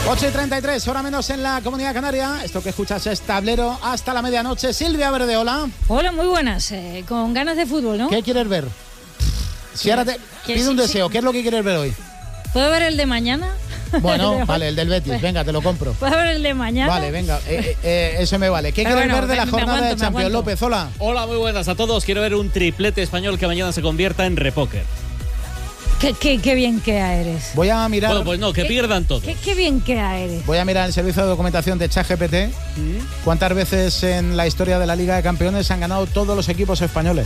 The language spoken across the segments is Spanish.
8:33, hora menos en la Comunidad Canaria. Esto que escuchas es Tablero hasta la medianoche. Silvia Verde, hola. Hola, muy buenas. Con ganas de fútbol, ¿no? ¿Qué quieres ver? Si ahora te pido un deseo, ¿qué es lo que quieres ver hoy? ¿Puedo ver el de mañana? Bueno, vale, el del Betis, venga, te lo compro. ¿Puedo ver el de mañana? Vale, venga, eso me vale. ¿Qué quieres ver de la jornada de Champions? López, hola. Hola, muy buenas a todos. Quiero ver un triplete español que mañana se convierta en repóquer. Qué bien que eres. Voy a mirar. Bueno, pues no, que pierdan todos. Qué bien que eres. Voy a mirar el servicio de documentación de ChatGPT. ¿Cuántas veces en la historia de la Liga de Campeones han ganado todos los equipos españoles?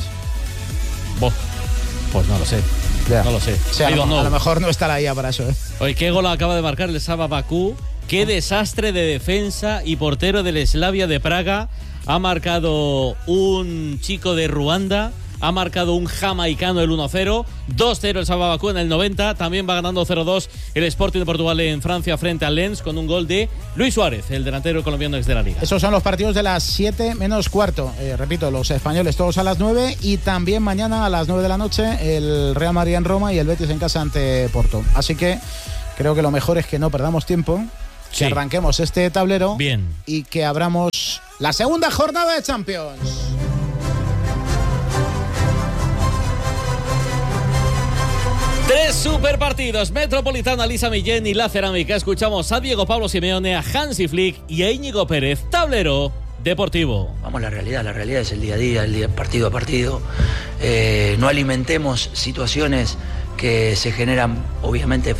Pues no lo sé. Ya. No lo sé. O sea, a lo mejor no está la IA para eso, ¿eh? Oye, qué gol acaba de marcar el Saba Bakú. Qué desastre de defensa y portero del Slavia de Praga. Ha marcado un chico de Ruanda. Ha marcado un jamaicano el 1-0, 2-0 el Saba Bakú en el 90, también va ganando 0-2 el Sporting de Portugal en Francia frente al Lens con un gol de Luis Suárez, el delantero colombiano ex de la Liga. Esos son los partidos de las 7 menos cuarto, repito, los españoles todos a las 9 y también mañana a las 9 de la noche el Real Madrid en Roma y el Betis en casa ante Porto. Así que creo que lo mejor es que no perdamos tiempo, que arranquemos este tablero y que abramos la segunda jornada de Champions. Tres superpartidos, Metropolitana, Lisa Millén y La Cerámica. Escuchamos a Diego Pablo Simeone, a Hansi Flick y a Íñigo Pérez. Tablero deportivo. Vamos a la realidad es el día a día, el día partido a partido. No alimentemos situaciones que se generan, obviamente,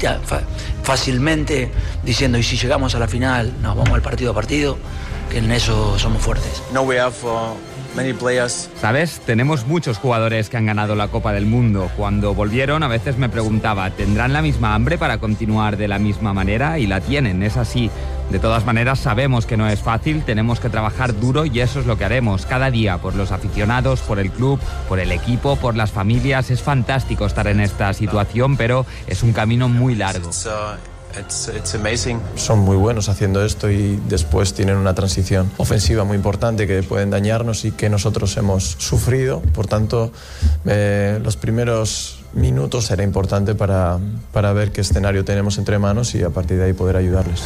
fácilmente, diciendo, y si llegamos a la final, no, vamos al partido a partido, que en eso somos fuertes. No, we have many players. ¿Sabes? Tenemos muchos jugadores que han ganado la Copa del Mundo. Cuando volvieron, a veces me preguntaba, ¿tendrán la misma hambre para continuar de la misma manera? Y la tienen, es así. De todas maneras, sabemos que no es fácil, tenemos que trabajar duro y eso es lo que haremos cada día por los aficionados, por el club, por el equipo, por las familias. Es fantástico estar en esta situación, pero es un camino muy largo. It's amazing. Son muy buenos haciendo esto y después tienen una transición ofensiva muy importante que pueden dañarnos y que nosotros hemos sufrido. Por tanto, los primeros minutos será importante para ver qué escenario tenemos entre manos y a partir de ahí poder ayudarles.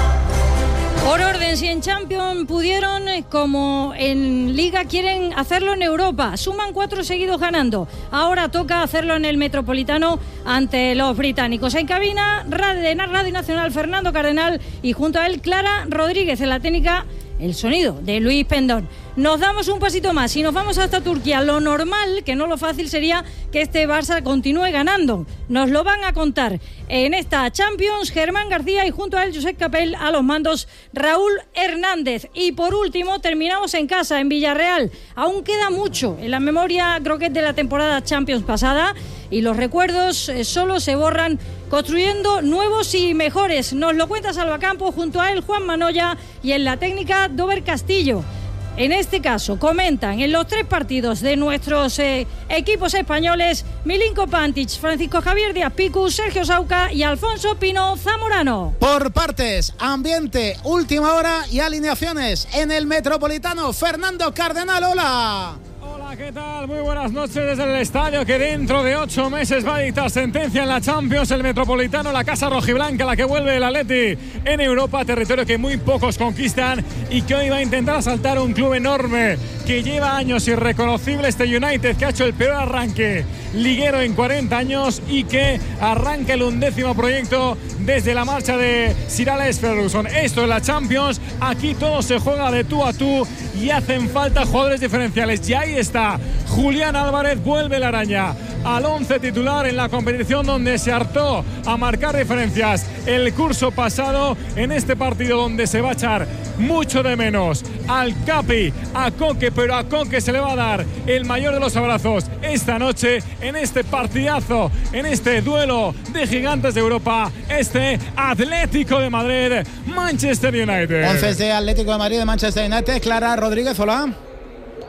Por orden, si en Champions pudieron, como en Liga quieren hacerlo en Europa. Suman 4 seguidos ganando. Ahora toca hacerlo en el Metropolitano ante los británicos. En cabina, Radio Nacional, Fernando Cardenal y junto a él, Clara Rodríguez. En la técnica, el sonido de Luis Pendón. Nos damos un pasito más y nos vamos hasta Turquía. Lo normal, que no lo fácil, sería que este Barça continúe ganando. Nos lo van a contar en esta Champions Germán García y junto a él Josep Capell, a los mandos Raúl Hernández. Y por último terminamos en casa, en Villarreal. Aún queda mucho en la memoria, creo que es de la temporada Champions pasada, y los recuerdos solo se borran construyendo nuevos y mejores. Nos lo cuenta Salva Campos, junto a él Juan Manoya y en la técnica Dover Castillo. En este caso, comentan en los 3 partidos de nuestros equipos españoles Milinko Pantic, Francisco Javier Díaz Picu, Sergio Sauca y Alfonso Pino Zamorano. Por partes, ambiente, última hora y alineaciones en el Metropolitano. Fernando Cardenal, hola. ¿Qué tal? Muy buenas noches desde el estadio que dentro de 8 meses va a dictar sentencia en la Champions, el Metropolitano, la casa rojiblanca, la que vuelve el Atleti en Europa, territorio que muy pocos conquistan y que hoy va a intentar asaltar un club enorme que lleva años irreconocible, este United, que ha hecho el peor arranque liguero en 40 años y que arranca el 11º proyecto desde la marcha de Sir Alex Ferguson. Esto es la Champions, aquí todo se juega de tú a tú y hacen falta jugadores diferenciales. Y ahí está, Julián Álvarez, vuelve la araña al 11 titular en la competición donde se hartó a marcar diferencias el curso pasado, en este partido donde se va a echar mucho de menos al Capi, a Coque, pero a Coque se le va a dar el mayor de los abrazos esta noche en este partidazo, en este duelo de gigantes de Europa, este Atlético de Madrid, Manchester United. 11 de Atlético de Madrid, de Manchester United. Clara Rodríguez, hola.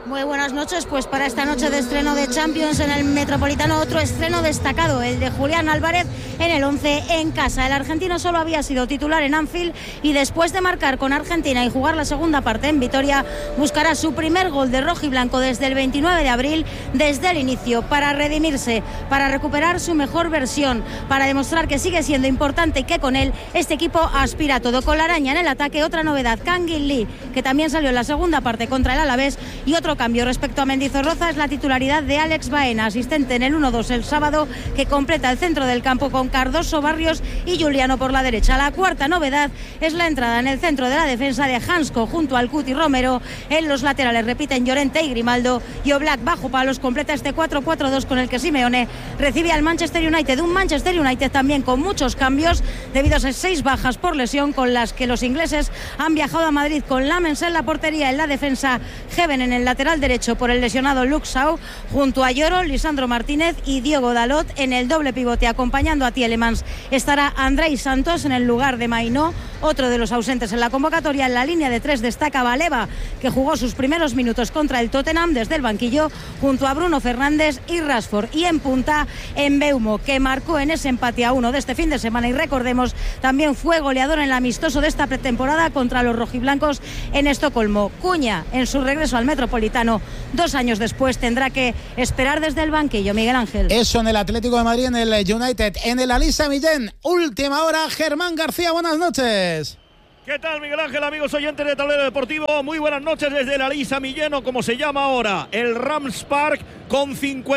Muy buenas noches, pues para esta noche de estreno de Champions en el Metropolitano, otro estreno destacado, el de Julián Álvarez en el 11 en casa. El argentino solo había sido titular en Anfield y después de marcar con Argentina y jugar la segunda parte en Vitoria, buscará su primer gol de rojiblanco desde el 29 de abril, desde el inicio, para redimirse, para recuperar su mejor versión, para demostrar que sigue siendo importante y que con él este equipo aspira a todo. Con la araña en el ataque, otra novedad, Kangin Lee, que también salió en la segunda parte contra el Alavés, y otro cambio respecto a Mendizorroza es la titularidad de Alex Baena, asistente en el 1-2 el sábado, que completa el centro del campo con Cardoso, Barrios y Juliano por la derecha. La cuarta novedad es la entrada en el centro de la defensa de Hansko junto al Cuti Romero. En los laterales repiten Llorente y Grimaldo, y Oblak bajo palos completa este 4-4-2 con el que Simeone recibe al Manchester United. Un Manchester United también con muchos cambios debido a 6 bajas por lesión, con las que los ingleses han viajado a Madrid con Lamens en la portería, en la defensa Heaven en el lateral derecho por el lesionado Luke Shaw, junto a Lloro, Lisandro Martínez y Diego Dalot. En el doble pivote acompañando a Tielemans estará Andrei Santos en el lugar de Mainó, otro de los ausentes en la convocatoria. En la línea de 3 destaca Baleba, que jugó sus primeros minutos contra el Tottenham desde el banquillo junto a Bruno Fernández y Rashford, y en punta Mbeumo, que marcó en ese empate a 1 de este fin de semana y recordemos también fue goleador en el amistoso de esta pretemporada contra los rojiblancos en Estocolmo. Cuña, en su regreso al Metropolitano 2 años después, tendrá que esperar desde el banquillo. Miguel Ángel. Eso en el Atlético de Madrid, en el United, en el Alisa Millén. Última hora, Germán García, buenas noches. ¿Qué tal, Miguel Ángel, amigos oyentes de Tablero Deportivo? Muy buenas noches desde el Alisa Millén, o como se llama ahora, el Rams Park, con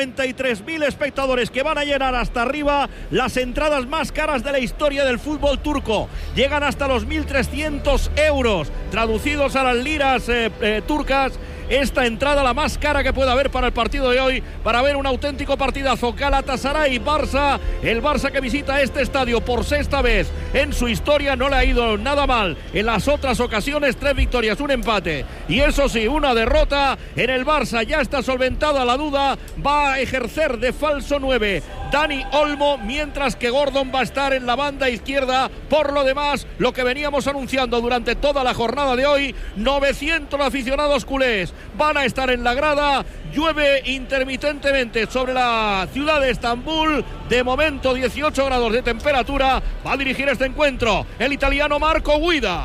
53.000 espectadores que van a llenar hasta arriba las entradas más caras de la historia del fútbol turco. Llegan hasta los 1.300 euros, traducidos a las liras turcas. Esta entrada la más cara que puede haber para el partido de hoy, para ver un auténtico partidazo. Galatasaray-Barça, el Barça que visita este estadio por 6ª vez en su historia, no le ha ido nada mal en las otras ocasiones, 3 victorias, 1 empate y eso sí, 1 derrota. En el Barça ya está solventada la duda, va a ejercer de falso 9 Dani Olmo, mientras que Gordon va a estar en la banda izquierda. Por lo demás, lo que veníamos anunciando durante toda la jornada de hoy, 900 aficionados culés van a estar en la grada. Llueve intermitentemente sobre la ciudad de Estambul, de momento 18 grados de temperatura. Va a dirigir este encuentro el italiano Marco Guida.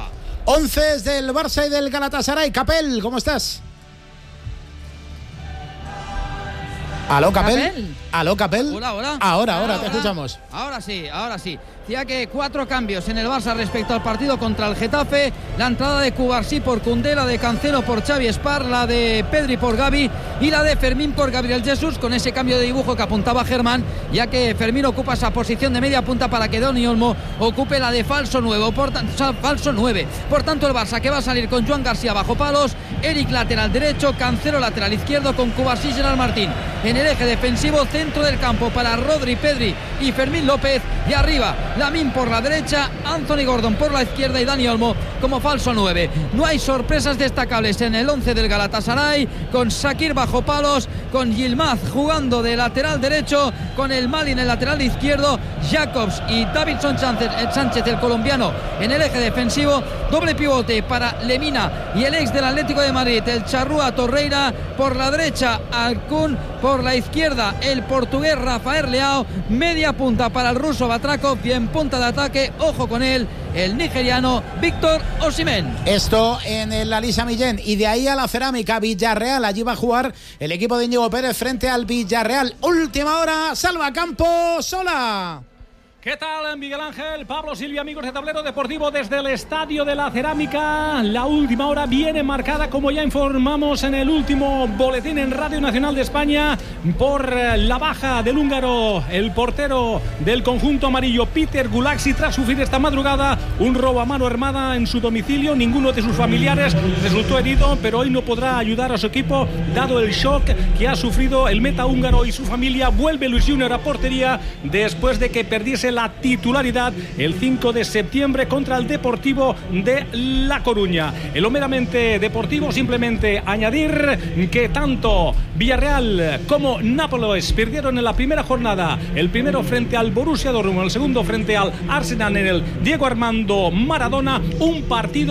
11 del Barça y del Galatasaray. Capel, ¿cómo estás? ¿Aló, Capel? ¿Aló, Capel? Hola. Ahora, te escuchamos. Ahora sí. Decía que 4 cambios en el Barça respecto al partido contra el Getafe. La entrada de Cubarsí por Koundé, la de Cancelo por Xavi Espar, la de Pedri por Gavi y la de Fermín por Gabriel Jesús, con ese cambio de dibujo que apuntaba Germán, ya que Fermín ocupa esa posición de media punta para que Dani Olmo ocupe la de falso 9. Por tanto, el Barça que va a salir con Joan García bajo palos, Eric lateral derecho, Cancelo lateral izquierdo, con Cubarsí y Gerard Martín en el eje defensivo, centro del campo para Rodri, Pedri y Fermín López, y arriba Lamine por la derecha, Anthony Gordon por la izquierda y Dani Olmo como falso 9. No hay sorpresas destacables en el 11 del Galatasaray, con Shakir bajo palos, con Yilmaz jugando de lateral derecho, con el Mali en el lateral izquierdo, Jacobs y Davinson Sánchez, el colombiano, en el eje defensivo. Doble pivote para Lemina y el ex del Atlético de Madrid, el Charrúa Torreira. Por la derecha Alcún, por la izquierda el portugués Rafael Leao. Media punta para el ruso Batrakov, y en punta de ataque, ojo con él, el nigeriano Víctor Osimhen. Esto en el Alisa Millén, y de ahí a la Cerámica, Villarreal. Allí va a jugar el equipo de Íñigo Pérez frente al Villarreal. Última hora, Salva Campos, Sola. ¿Qué tal, Miguel Ángel? Pablo Silvia, amigos de Tablero Deportivo, desde el Estadio de la Cerámica. La última hora viene marcada, como ya informamos en el último boletín en Radio Nacional de España, por la baja del húngaro, el portero del conjunto amarillo, Peter Gulaxi, tras sufrir esta madrugada un robo a mano armada en su domicilio. Ninguno de sus familiares resultó herido, pero hoy no podrá ayudar a su equipo, dado el shock que ha sufrido el meta húngaro y su familia. Vuelve Luis Junior a portería después de que perdiese la titularidad el 5 de septiembre contra el Deportivo de La Coruña. En lo meramente deportivo, simplemente añadir que tanto Villarreal como Nápoles perdieron en la primera jornada, el primero frente al Borussia Dortmund, el segundo frente al Arsenal en el Diego Armando Maradona. Un partido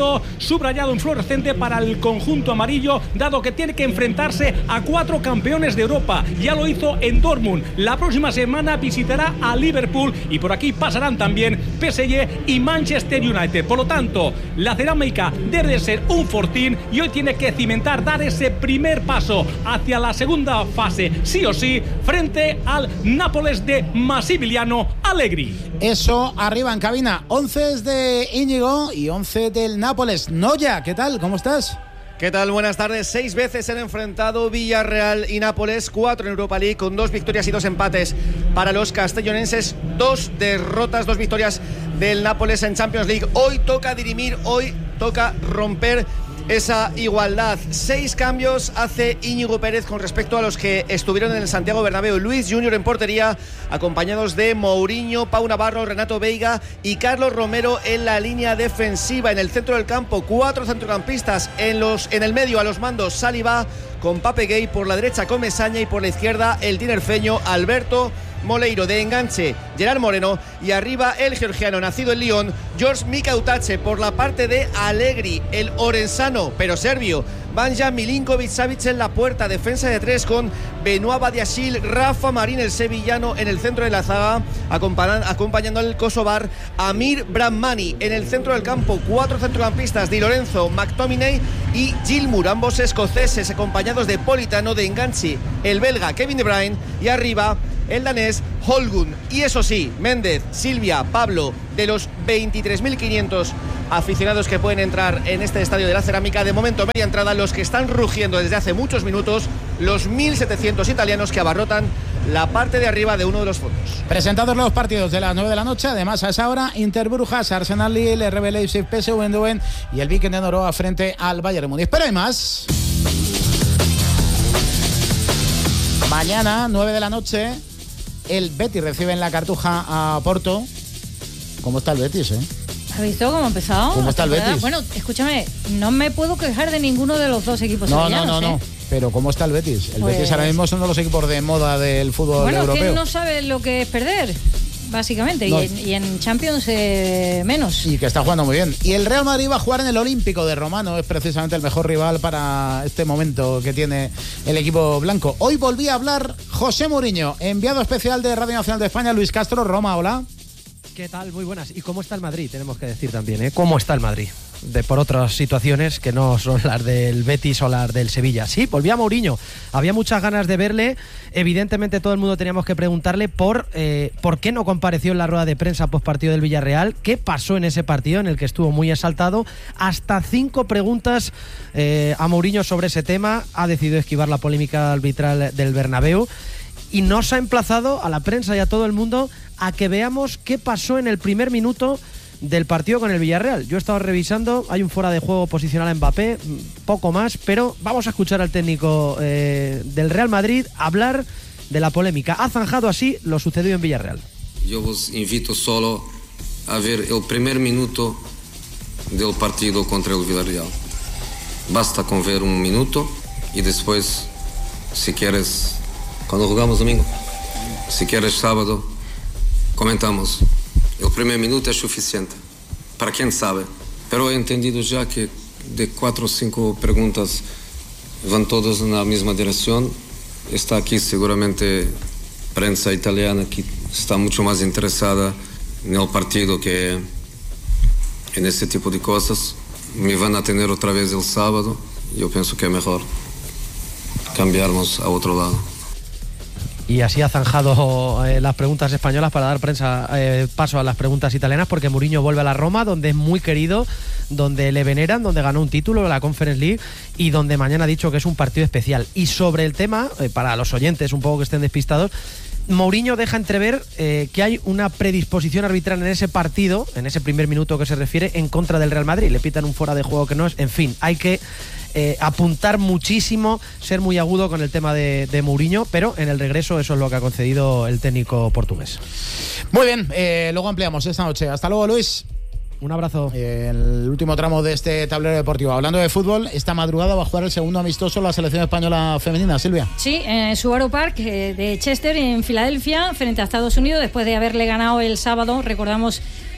subrayado en fluorescente para el conjunto amarillo, dado que tiene que enfrentarse a 4 campeones de Europa. Ya lo hizo en Dortmund. La próxima semana visitará a Liverpool y por aquí pasarán también PSG y Manchester United. Por lo tanto, la cerámica debe ser un fortín y hoy tiene que cimentar, dar ese primer paso hacia la segunda fase, sí o sí, frente al Nápoles de Massimiliano Allegri. Eso arriba en cabina. 11 de Íñigo y 11 del Nápoles. Noya, ¿qué tal? ¿Cómo estás? ¿Qué tal? Buenas tardes. 6 veces se han enfrentado Villarreal y Nápoles, 4 en Europa League, con 2 victorias y 2 empates para los castellonenses, 2 derrotas, 2 victorias del Nápoles en Champions League. Hoy toca dirimir, hoy toca romper esa igualdad. 6 cambios hace Íñigo Pérez con respecto a los que estuvieron en el Santiago Bernabéu. Luis Junior en portería, acompañados de Mourinho, Pau Navarro, Renato Veiga y Carlos Romero en la línea defensiva. En el centro del campo, 4 centrocampistas. En el medio, a los mandos, Saliba con Pape Gueye, por la derecha con Mesaña y por la izquierda el tinerfeño Alberto Moleiro. De enganche, Gerard Moreno, y arriba el georgiano nacido en Lyon, George Mikautache. Por la parte de Allegri, el orensano pero serbio, Vanja Milinkovic-Savic en la puerta, defensa de 3 con Benoit Badiashile, Rafa Marín, el sevillano, en el centro de la zaga, acompañando al kosovar Amir Brahmani. En el centro del campo, 4 centrocampistas, Di Lorenzo, McTominay y Gilmour, ambos escoceses, acompañados de Politano. De enganche, el belga Kevin De Bruyne, y arriba el danés Holgun. Y eso sí, Méndez, Silvia, Pablo, de los 23.500 aficionados que pueden entrar en este estadio de la Cerámica, de momento media entrada, los que están rugiendo desde hace muchos minutos, los 1.700 italianos que abarrotan la parte de arriba de uno de los fondos. Presentados los partidos de las 9 de la noche, además a esa hora, Inter Brujas, Arsenal Lille, RB Leipzig, PSV Eindhoven y el Viking de Noruega frente al Bayern Múnich. Pero hay más. Mañana, 9 de la noche, el Betis recibe en la Cartuja a Porto. ¿Cómo está el Betis, ¿Has visto cómo ha empezado? ¿Cómo está el Betis? Bueno, escúchame, no me puedo quejar de ninguno de los dos equipos sevillanos. No. Pero ¿cómo está el Betis? El Betis ahora mismo es uno de los equipos de moda del fútbol europeo. Bueno, que no sabe lo que es perder, básicamente, no. y en Champions menos. Y que está jugando muy bien. Y el Real Madrid va a jugar en el Olímpico de Romano, es precisamente el mejor rival para este momento que tiene el equipo blanco. Hoy volví a hablar José Mourinho, enviado especial de Radio Nacional de España, Luis Castro, Roma, hola. ¿Qué tal? Muy buenas. ¿Y cómo está el Madrid? Tenemos que decir también, ¿Cómo está el Madrid? Por otras situaciones que no son las del Betis o las del Sevilla. Sí, volvía a Mourinho. Había muchas ganas de verle. Evidentemente todo el mundo teníamos que preguntarle por qué no compareció en la rueda de prensa postpartido del Villarreal. ¿Qué pasó en ese partido en el que estuvo muy exaltado? Hasta 5 preguntas a Mourinho sobre ese tema. Ha decidido esquivar la polémica arbitral del Bernabéu. Y nos ha emplazado a la prensa y a todo el mundo a que veamos qué pasó en el primer minuto del partido con el Villarreal. Yo he estado revisando, hay un fuera de juego posicional a Mbappé, poco más, pero vamos a escuchar al técnico del Real Madrid hablar de la polémica. Ha zanjado así lo sucedido en Villarreal. Yo os invito solo a ver el primer minuto del partido contra el Villarreal. Basta con ver un minuto y después, si quieres, cuando jugamos domingo, si quieres sábado, comentamos. El primer minuto es suficiente, para quien sabe. Pero he entendido ya que de 4 o 5 preguntas van todas en la misma dirección. Está aquí seguramente prensa italiana que está mucho más interesada en el partido que en este tipo de cosas. Me van a tener otra vez el sábado. Yo pienso que es mejor cambiarnos a otro lado. Y así ha zanjado las preguntas españolas para dar paso a las preguntas italianas, porque Mourinho vuelve a la Roma, donde es muy querido, donde le veneran, donde ganó un título, la Conference League, y donde mañana ha dicho que es un partido especial. Y sobre el tema, para los oyentes un poco que estén despistados, Mourinho deja entrever que hay una predisposición arbitral en ese partido, en ese primer minuto que se refiere, en contra del Real Madrid. Le pitan un fuera de juego que no es. En fin, hay que apuntar muchísimo, ser muy agudo con el tema de Mourinho, pero en el regreso eso es lo que ha concedido el técnico portugués. Muy bien, luego ampliamos esta noche. Hasta luego, Luis. Un abrazo. El último tramo de este tablero deportivo. Hablando de fútbol, esta madrugada va a jugar el segundo amistoso la selección española femenina, Silvia. Sí, en Subaru Park de Chester, en Filadelfia, frente a Estados Unidos, después de haberle ganado el sábado, recordamos,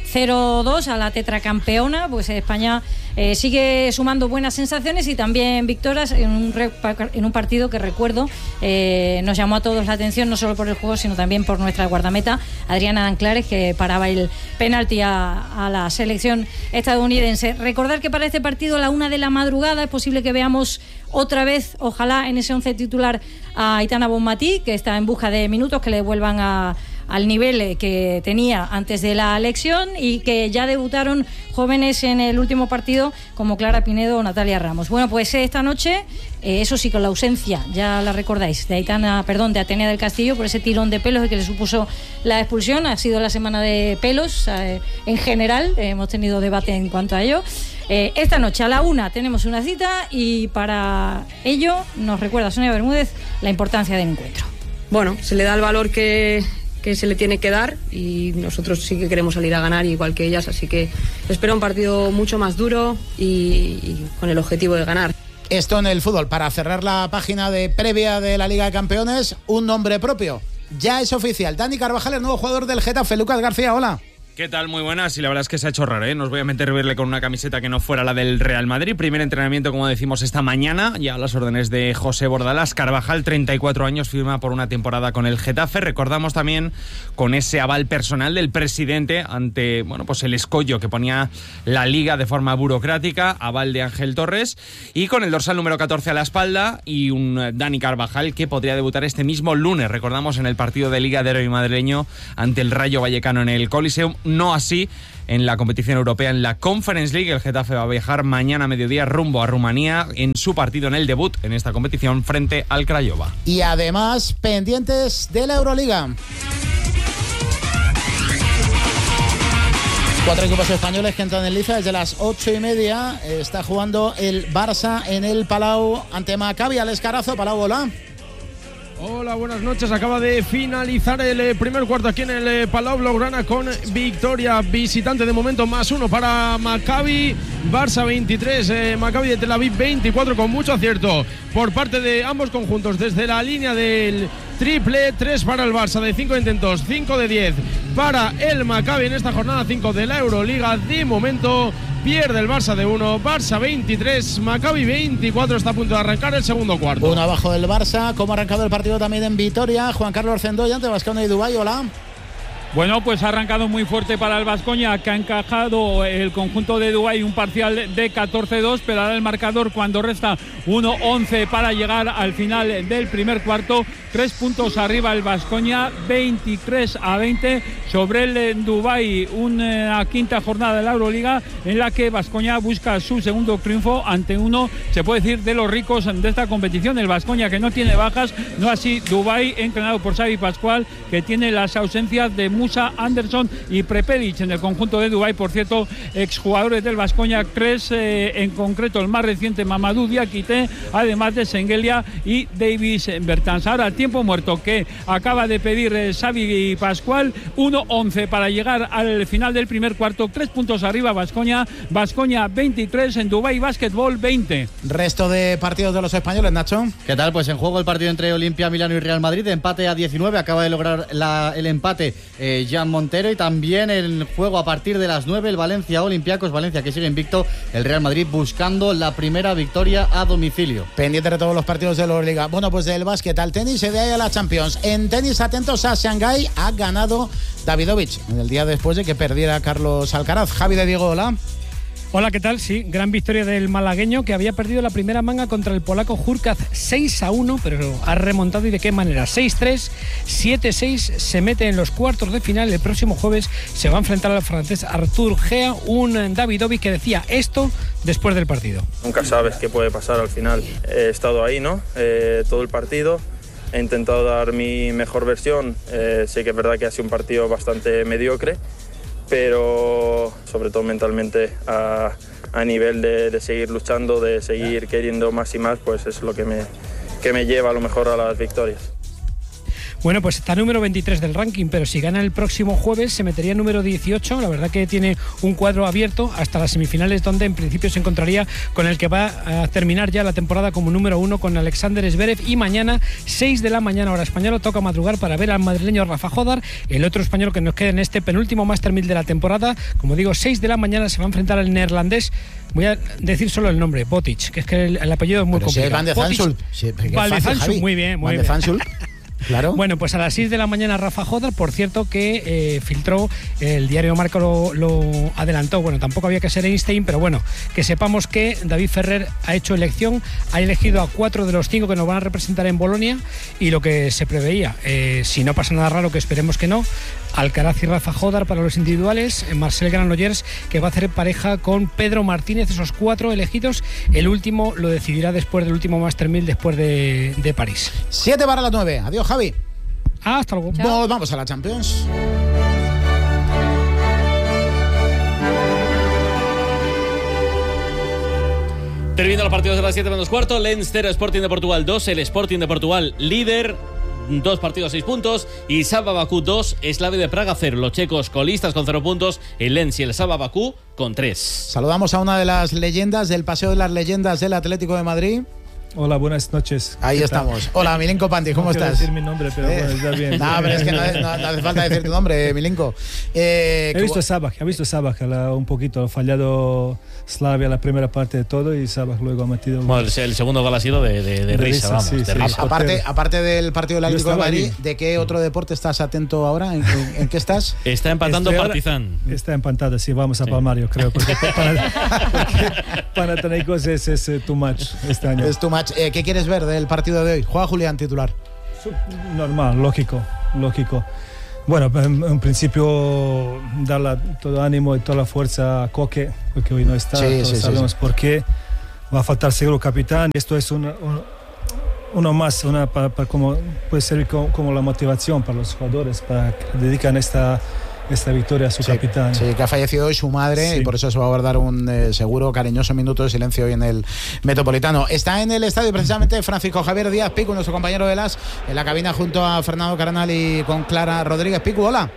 0-2 a la tetracampeona. Pues España sigue sumando buenas sensaciones y también victorias en un partido que recuerdo nos llamó a todos la atención, no solo por el juego sino también por nuestra guardameta Adriana Danclares, que paraba el penalti a la selección estadounidense. Recordar que para este partido a la 1 de la madrugada es posible que veamos otra vez, ojalá, en ese 11 titular a Aitana Bonmatí, que está en busca de minutos que le vuelvan al nivel que tenía antes de la elección, y que ya debutaron jóvenes en el último partido como Clara Pinedo o Natalia Ramos. Bueno, pues esta noche, eso sí, con la ausencia, ya la recordáis, de Atenea del Castillo por ese tirón de pelos que le supuso la expulsión. Ha sido la semana de pelos en general, hemos tenido debate en cuanto a ello. Esta noche a la 1 tenemos una cita y para ello nos recuerda Sonia Bermúdez la importancia del encuentro. Bueno, se le da el valor que se le tiene que dar y nosotros sí que queremos salir a ganar igual que ellas, así que espero un partido mucho más duro y con el objetivo de ganar. Esto en el fútbol. Para cerrar la página de previa de la Liga de Campeones, un nombre propio. Ya es oficial. Dani Carvajal, el nuevo jugador del Getafe. Lucas García, hola. ¿Qué tal? Muy buenas. Y la verdad es que se ha hecho raro, ¿eh? Nos voy a meter verle con una camiseta que no fuera la del Real Madrid. Primer entrenamiento, como decimos, esta mañana, ya a las órdenes de José Bordalás. Carvajal, 34 años, firma por una temporada con el Getafe. Recordamos también con ese aval personal del presidente ante, bueno, pues el escollo que ponía la Liga de forma burocrática, aval de Ángel Torres, y con el dorsal número 14 a la espalda y un Dani Carvajal que podría debutar este mismo lunes. Recordamos en el partido de Liga de Héroe madrileño ante el Rayo Vallecano en el Coliseum. No así en la competición europea, en la Conference League. El Getafe va a viajar mañana a mediodía rumbo a Rumanía en su partido en el debut en esta competición frente al Craiova. Y además, pendientes de la Euroliga. 4 equipos españoles que entran en liza desde las 8:30. Está jugando el Barça en el Palau ante Maccabi. Alex Carazo, Palau, hola. Hola, buenas noches. Acaba de finalizar el primer cuarto aquí en el Palau Blaugrana con victoria visitante de momento, +1 para Maccabi. Barça 23, Maccabi de Tel Aviv 24, con mucho acierto por parte de ambos conjuntos desde la línea del triple. 3 para el Barça de 5 intentos, 5 de 10 para el Maccabi en esta jornada 5 de la Euroliga. De momento pierde el Barça de 1, Barça 23, Maccabi 24, está a punto de arrancar el segundo cuarto. Uno abajo del Barça. ¿Cómo ha arrancado el partido también en Vitoria? Juan Carlos Cendoya ante Baskonia y Dubái, hola. Bueno, pues ha arrancado muy fuerte para el Baskonia, que ha encajado el conjunto de Dubái un parcial de 14-2, pero ahora el marcador, cuando resta 1-11 para llegar al final del primer cuarto, 3 puntos arriba el Baskonia, 23-20 sobre el Dubái. Una quinta jornada de la Euroliga en la que Baskonia busca su segundo triunfo ante uno, se puede decir, de los ricos de esta competición, el Baskonia, que no tiene bajas, no así Dubái, entrenado por Xavi Pascual, que tiene las ausencias de Musa Anderson y Prepelic en el conjunto de Dubái. Por cierto, exjugadores del Baskonia, 3 en concreto, el más reciente Mamadou Diakité, además de Sengelia y Davis Bertans. Ahora, tiempo muerto que acaba de pedir Xavi Pascual, 1-11 para llegar al final del primer cuarto, 3 puntos arriba Baskonia, 23, en Dubái Basketball 20. Resto de partidos de los españoles, Nacho. ¿Qué tal? Pues en juego el partido entre Olimpia Milano y Real Madrid, empate a 19, acaba de lograr el empate Jan Montero, y también el juego a partir de las 9 el Valencia Olympiacos, Valencia que sigue invicto, el Real Madrid buscando la primera victoria a domicilio. Pendiente de todos los partidos de la Euroliga. Bueno, pues del básquet al tenis y de ahí a la Champions. En tenis, atentos a Shanghái, ha ganado Davidovich en el día después de que perdiera Carlos Alcaraz. Javi de Diego, hola. Hola, ¿qué tal? Sí, gran victoria del malagueño, que había perdido la primera manga contra el polaco Hurkacz 6-1, pero ha remontado, y de qué manera. 6-3, 7-6, se mete en los cuartos de final. El próximo jueves se va a enfrentar al francés Arthur Gea, un Davidovich que decía esto después del partido. Nunca sabes qué puede pasar al final. He estado ahí, ¿no? Todo el partido. He intentado dar mi mejor versión. Sé que es verdad que ha sido un partido bastante mediocre, pero sobre todo mentalmente a nivel de seguir luchando, de seguir queriendo más y más, pues es lo que me lleva a lo mejor a las victorias. Bueno, pues está número 23 del ranking, pero si gana el próximo jueves se metería número 18. La verdad que tiene un cuadro abierto hasta las semifinales, donde en principio se encontraría con el que va a terminar ya la temporada como número 1, con Alexander Zverev. Y mañana, 6 de la mañana hora española, toca madrugar para ver al madrileño Rafa Jódar, el otro español que nos queda en este penúltimo Master 1000 de la temporada. Como digo, 6 de la mañana se va a enfrentar al neerlandés. Voy a decir solo el nombre, Botic, que es que el apellido es muy complicado. Van de Zanschulp. Van de Zanschulp, muy bien, muy bien. Claro. Bueno, pues a las 6 de la mañana Rafa Jódar, por cierto, que filtró, el diario Marca lo adelantó. Bueno, tampoco había que ser Einstein, pero bueno, que sepamos que David Ferrer ha hecho elección, ha elegido a 4 de los 5 que nos van a representar en Bolonia, y lo que se preveía, si no pasa nada raro, que esperemos que no, Alcaraz y Rafa Jódar para los individuales, Marcel Granollers, que va a hacer pareja con Pedro Martínez, esos 4 elegidos. El último lo decidirá después del último Master 1000, después de París. 7 para las 9. Adiós, Javi. Hasta luego. Vamos a la Champions. Terminando los partidos de las 7 menos cuarto. Leinster Sporting de Portugal 2, el Sporting de Portugal líder, 2 partidos 6 puntos, y Saba Bakú 2, Slavia de Praga 0. Los checos colistas con 0 puntos, el Lens y el Saba Bakú con 3. Saludamos a una de las leyendas del Paseo de las Leyendas del Atlético de Madrid. Hola, buenas noches. Ahí estás. Hola, Milenko Pantic, ¿cómo estás? No quiero decir mi nombre, pero bueno, está bien. No, pero es que no hace falta decir tu nombre, Milenko. He visto Sabah, un poquito, ha fallado Slavia la primera parte de todo, y Sabah luego ha metido... Bueno, el segundo gol ha sido de risa, vamos. Sí, de risa. Aparte del partido del Atlético de Madrid, ¿de qué otro deporte estás atento ahora? ¿En qué estás? Está empatando Partizan. Está empatada, sí, vamos a palmar, yo creo, porque Panathinaikos es too much este año. Es too much. ¿Qué quieres ver del partido de hoy? Juega Julián titular. Normal, lógico. Bueno, en principio darle todo ánimo y toda la fuerza a Coque, porque hoy no está. Sabemos por qué. Va a faltar seguro capitán. Esto es uno más, como puede ser como la motivación para los jugadores, para que dedican esta victoria a su capitán. Sí, que ha fallecido hoy su madre, y por eso se va a guardar un seguro cariñoso minuto de silencio hoy en el Metropolitano. Está en el estadio precisamente Francisco Javier Díaz Picu, nuestro compañero de las, en la cabina junto a Fernando Carnal y con Clara Rodríguez. Picu, hola.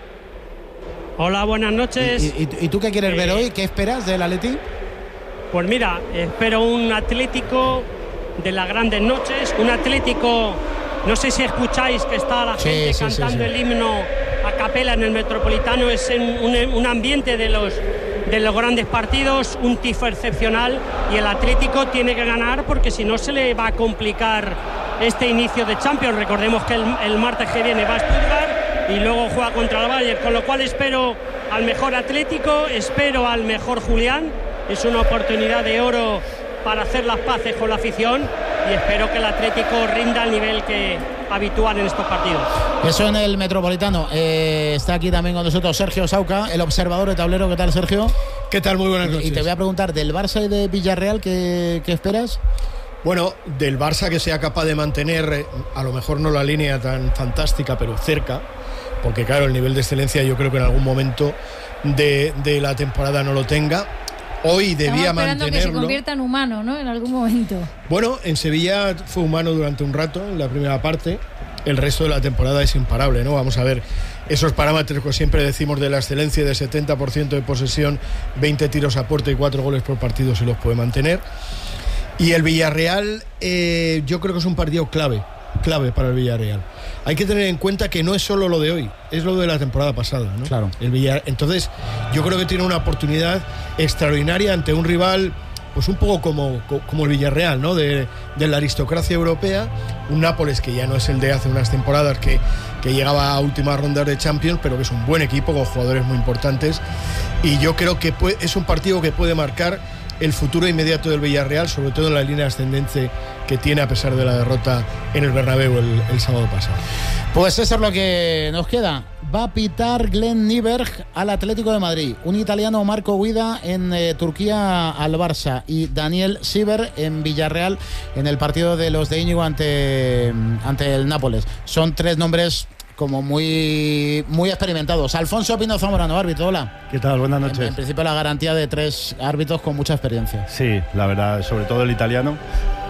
Hola, buenas noches. ¿Y tú qué quieres ver hoy? ¿Qué esperas del Atleti? Pues mira, espero un Atlético de las grandes noches, un Atlético, no sé si escucháis que está la gente cantando el himno a capela en el Metropolitano. Es un ambiente de los grandes partidos, un tifo excepcional, y el Atlético tiene que ganar, porque si no se le va a complicar este inicio de Champions. Recordemos que el martes que viene va a Stuttgart y luego juega contra el Bayern, con lo cual espero al mejor Atlético, espero al mejor Julián. Es una oportunidad de oro para hacer las paces con la afición, y espero que el Atlético rinda al nivel que habitual en estos partidos. Eso en el Metropolitano. Está aquí también con nosotros Sergio Sauca, el observador de tablero. ¿Qué tal, Sergio? ¿Qué tal? Muy buenas noches. Y te voy a preguntar, del Barça y de Villarreal, ¿qué esperas? Bueno, del Barça, que sea capaz de mantener, a lo mejor no la línea tan fantástica, pero cerca, porque claro, el nivel de excelencia yo creo que en algún momento de la temporada no lo tenga. Hoy debía mantenerlo. Que se convierta en humano, ¿no? En algún momento. Bueno, en Sevilla fue humano durante un rato, en la primera parte. El resto de la temporada es imparable, ¿no? Vamos a ver esos parámetros que siempre decimos de la excelencia, de 70% de posesión, 20 tiros a puerta y 4 goles por partido, se los puede mantener. Y el Villarreal, yo creo que es un partido clave para el Villarreal. Hay que tener en cuenta que no es solo lo de hoy, es lo de la temporada pasada, ¿no? Claro. Entonces, yo creo que tiene una oportunidad extraordinaria ante un rival, pues un poco como el Villarreal, ¿no? De la aristocracia europea, un Nápoles que ya no es el de hace unas temporadas que llegaba a últimas rondas de Champions, pero que es un buen equipo con jugadores muy importantes, y yo creo que es un partido que puede marcar el futuro inmediato del Villarreal, sobre todo en la línea ascendente que tiene a pesar de la derrota en el Bernabéu el sábado pasado. Pues eso es lo que nos queda. Va a pitar Glenn Nyberg al Atlético de Madrid, un italiano, Marco Guida, en Turquía al Barça, y Daniel Siever en Villarreal en el partido de los de Íñigo ante el Nápoles. Son 3 nombres como muy experimentados. Alfonso Pino Zamorano, árbitro, hola. ¿Qué tal? Buenas noches. En principio la garantía de 3 árbitros con mucha experiencia. Sí, la verdad, sobre todo el italiano,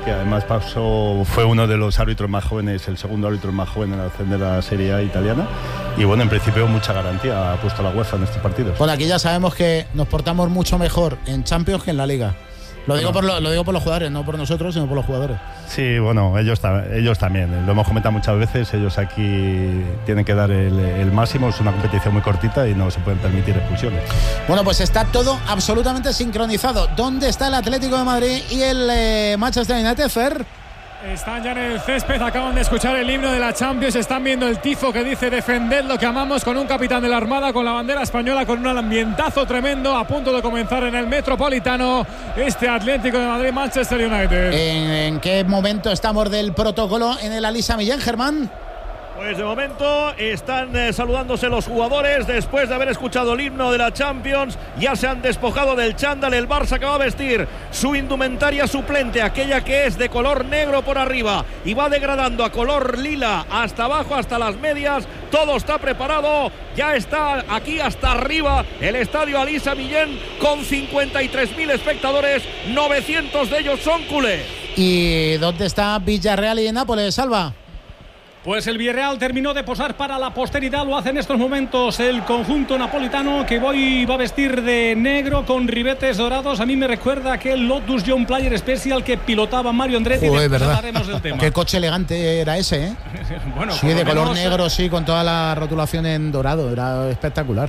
que además fue uno de los árbitros más jóvenes, el segundo árbitro más joven en ascender a la Serie A italiana. Y bueno, en principio mucha garantía ha puesto la UEFA en estos partidos. Bueno, aquí ya sabemos que nos portamos mucho mejor en Champions que en la Liga. Lo digo por los jugadores, no por nosotros, sino por los jugadores. Sí, bueno, ellos también. Lo hemos comentado muchas veces. Ellos aquí tienen que dar el máximo. Es una competición muy cortita y no se pueden permitir expulsiones. Bueno, pues está todo absolutamente sincronizado. ¿Dónde está el Atlético de Madrid y el Manchester United, Fer? Están ya en el césped, acaban de escuchar el himno de la Champions, están viendo el tifo que dice defended lo que amamos, con un capitán de la Armada con la bandera española, con un ambientazo tremendo, a punto de comenzar en el Metropolitano este Atlético de Madrid Manchester United. ¿En qué momento estamos del protocolo en el Alisa Millán, Germán? Pues de momento están saludándose los jugadores después de haber escuchado el himno de la Champions. Ya se han despojado del chándal. El Barça que va a vestir su indumentaria suplente, aquella que es de color negro por arriba y va degradando a color lila hasta abajo, hasta las medias. Todo está preparado. Ya está aquí hasta arriba el estadio Alisa Millán con 53.000 espectadores. 900 de ellos son culés. ¿Y dónde está Villarreal y Nápoles, Salva? Pues el Villarreal terminó de posar para la posteridad, lo hace en estos momentos el conjunto napolitano, que hoy va a vestir de negro con ribetes dorados. A mí me recuerda aquel Lotus Young Player Special que pilotaba Mario Andretti. Joder, ¿verdad? Hablaremos del tema. Qué coche elegante era ese, ¿eh? Bueno, sí, de color negro, sí, con toda la rotulación en dorado, era espectacular.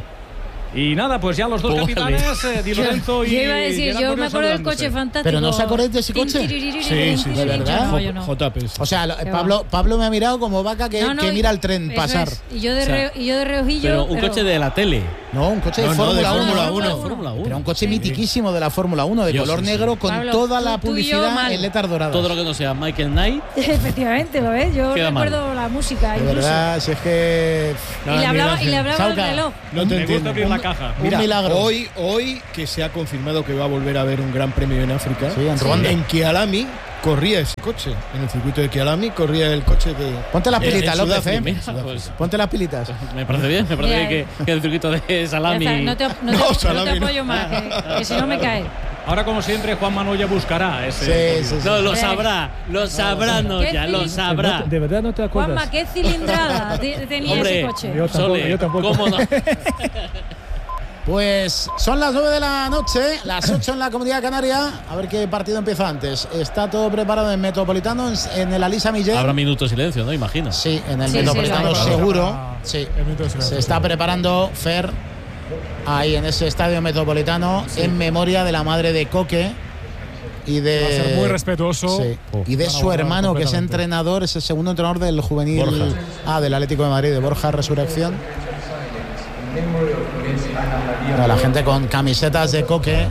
Y nada, pues ya los dos capitanes, Di Lorenzo y... Yo iba a decir, yo me acuerdo del coche fantástico. ¿Pero no os acordáis de ese coche? Sí, de verdad. No. O sea, Pablo me ha mirado como vaca que mira el tren pasar. Y yo de reojillo. Pero un coche de la tele. No, un coche de Fórmula 1. Pero un coche mitiquísimo de la Fórmula 1, de color negro, con Pablo, toda la tú y yo publicidad mal. en letras doradas. Todo lo que no sea Michael Knight. Efectivamente, ¿lo ves? Yo recuerdo la música. De verdad, si es que... Y le hablaba el reloj. No te entiendo. abrir la caja. Mira, un milagro. Hoy que se ha confirmado que va a volver a haber un gran premio en África. Sí, en Ruanda. En Kyalami corría ese coche. En el circuito de Kyalami corría el coche de... Ponte las pilitas, López, ¿eh? Pues, Ponte las pilitas. me parece bien, que el circuito de Salami... No te apoyo más, que si no me cae. Ahora, como siempre, Juan Manuel ya buscará ese. Sí. No, lo sabrá Noya, lo sabrá. De verdad no te acuerdas. Juanma, ¿qué cilindrada tenía ese coche? Yo tampoco. ¿Cómo no? Pues son las 9 de la noche, las 8 en la Comunidad Canaria. A ver qué partido empieza antes. Está todo preparado en Metropolitano, en el Alisa Millán. Habrá minuto de silencio, ¿no? Imagino. Sí, en el Metropolitano seguro. Sí. Se está preparando Fer ahí en ese estadio Metropolitano en memoria de la madre de Coque y de... Va a ser muy respetuoso. Sí. Y de su hermano, que es entrenador, es el segundo entrenador del juvenil del Atlético de Madrid, de Borja Resurrección. La gente con camisetas de Coque.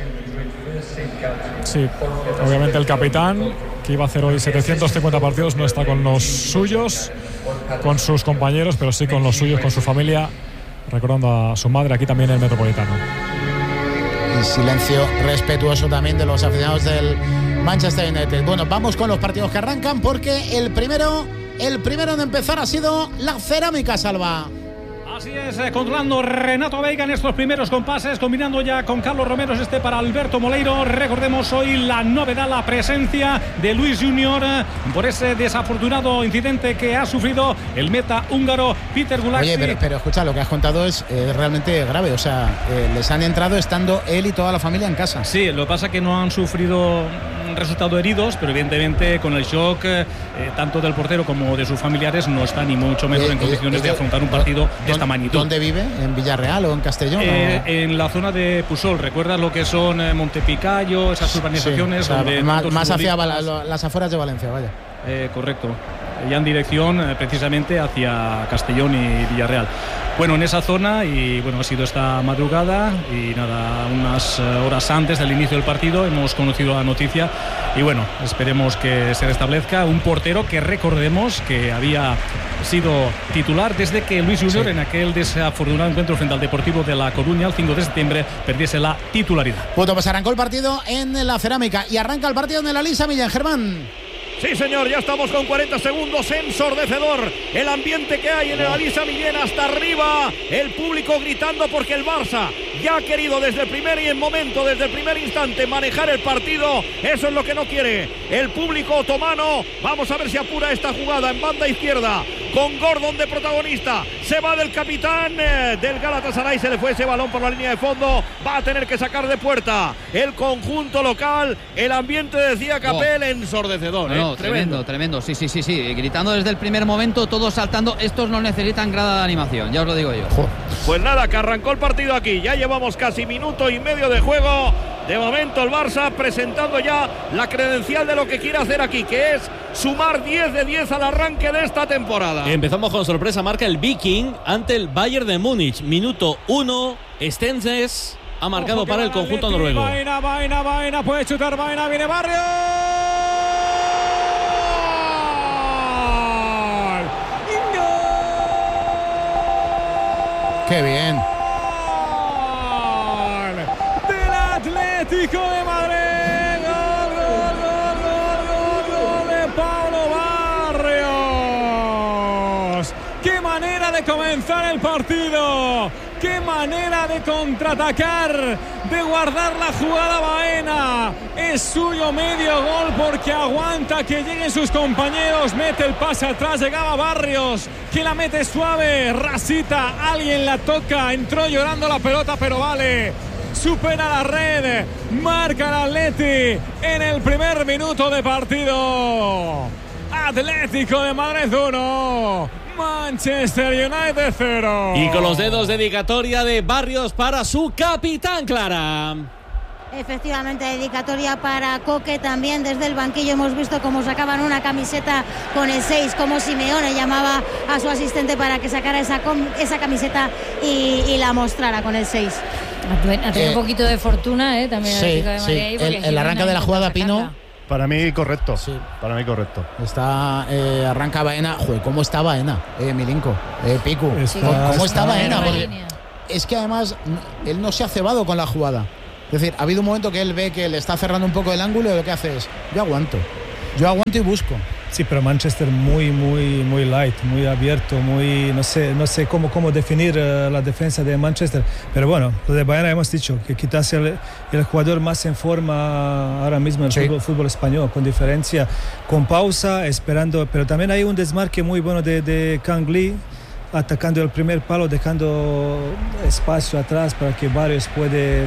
Sí, obviamente el capitán, que iba a hacer hoy 750 partidos, no está con los suyos, con sus compañeros, pero sí con los suyos, con su familia, recordando a su madre aquí también en el Metropolitano. Y silencio respetuoso también de los aficionados del Manchester United. Bueno, vamos con los partidos que arrancan, porque el primero en empezar ha sido la Cerámica, Salva. Así es, controlando Renato Veiga en estos primeros compases, combinando ya con Carlos Romero para Alberto Moleiro. Recordemos hoy la novedad, la presencia de Luis Junior por ese desafortunado incidente que ha sufrido el meta húngaro Peter Gulaxi. Oye, pero escucha, lo que has contado es realmente grave. O sea, les han entrado estando él y toda la familia en casa. Sí, lo que pasa es que no han sufrido resultado heridos, pero evidentemente con el shock tanto del portero como de sus familiares no está ni mucho menos en condiciones de afrontar un partido de esta magnitud. ¿Dónde vive? ¿En Villarreal o en Castellón? En la zona de Pusol. ¿Recuerdas lo que son Montepicayo, esas urbanizaciones? Sí, o sea, donde más hacia las afueras de Valencia, vaya. Correcto. Ya en dirección precisamente hacia Castellón y Villarreal. Bueno, en esa zona, y bueno, ha sido esta madrugada y nada, unas horas antes del inicio del partido hemos conocido la noticia y bueno, esperemos que se restablezca. Un portero que recordemos que había sido titular desde que Luis Junior en aquel desafortunado encuentro frente al Deportivo de La Coruña el 5 de septiembre perdiese la titularidad. Bueno, pues arrancó el partido en la Cerámica y arranca el partido en el Alisa Millán, Germán. Sí, señor, ya estamos con 40 segundos, ensordecedor el ambiente que hay en el Alisa Millén, hasta arriba, el público gritando porque el Barça ya ha querido desde el primer instante manejar el partido. Eso es lo que no quiere el público otomano. Vamos a ver si apura esta jugada en banda izquierda, con Gordon de protagonista. Se va del capitán del Galatasaray, se le fue ese balón por la línea de fondo, va a tener que sacar de puerta el conjunto local. El ambiente, decía Capel, ensordecedor. No, tremendo. Sí, gritando desde el primer momento, todos saltando. Estos no necesitan grada de animación, ya os lo digo yo. Pues nada, que arrancó el partido aquí, ya llevamos casi minuto y medio de juego. De momento el Barça presentando ya la credencial de lo que quiere hacer aquí, que es sumar 10 de 10 al arranque de esta temporada. Empezamos con sorpresa, marca el Viking ante el Bayern de Múnich. Minuto 1, Stenses ha marcado para el conjunto noruego. Baena, puede chutar Baena, viene Barrios. ¡Qué bien! Del Atlético de Madrid. Gol de Pablo Barrios. ¡Qué manera de comenzar el partido! ¡Qué manera de contraatacar! De guardar la jugada Baena. Es suyo, medio gol, porque aguanta que lleguen sus compañeros. Mete el pase atrás, llegaba Barrios, que la mete suave. Rasita, alguien la toca. Entró llorando la pelota, pero vale. Supera la red. Marca el Atleti en el primer minuto de partido. Atlético de Madrid 1, Manchester United 0. Y con los dedos, dedicatoria de Barrios para su capitán, Clara. Efectivamente, dedicatoria para Coque. También desde el banquillo hemos visto cómo sacaban una camiseta con el 6, como Simeone llamaba a su asistente para que sacara esa camiseta y la mostrara con el 6. Ha tenido un poquito de fortuna, también sí, el Atlético de Madrid. El arranque de la jugada, Pino. Para mí correcto. Sí. Para mí correcto. Está arranca Baena. Joder, ¿cómo está Baena? Milinko, Piku. ¿Cómo está Baena? Es que además él no se ha cebado con la jugada. Es decir, ha habido un momento que él ve que le está cerrando un poco el ángulo y lo que hace es, yo aguanto y busco. Sí, pero Manchester muy light, muy abierto, no sé cómo definir la defensa de Manchester. Pero bueno, lo de Bayern hemos dicho que quizás el jugador más en forma ahora mismo en el fútbol español, con diferencia, con pausa, esperando. Pero también hay un desmarque muy bueno de Kang Lee, atacando el primer palo, dejando espacio atrás para que Barrios puede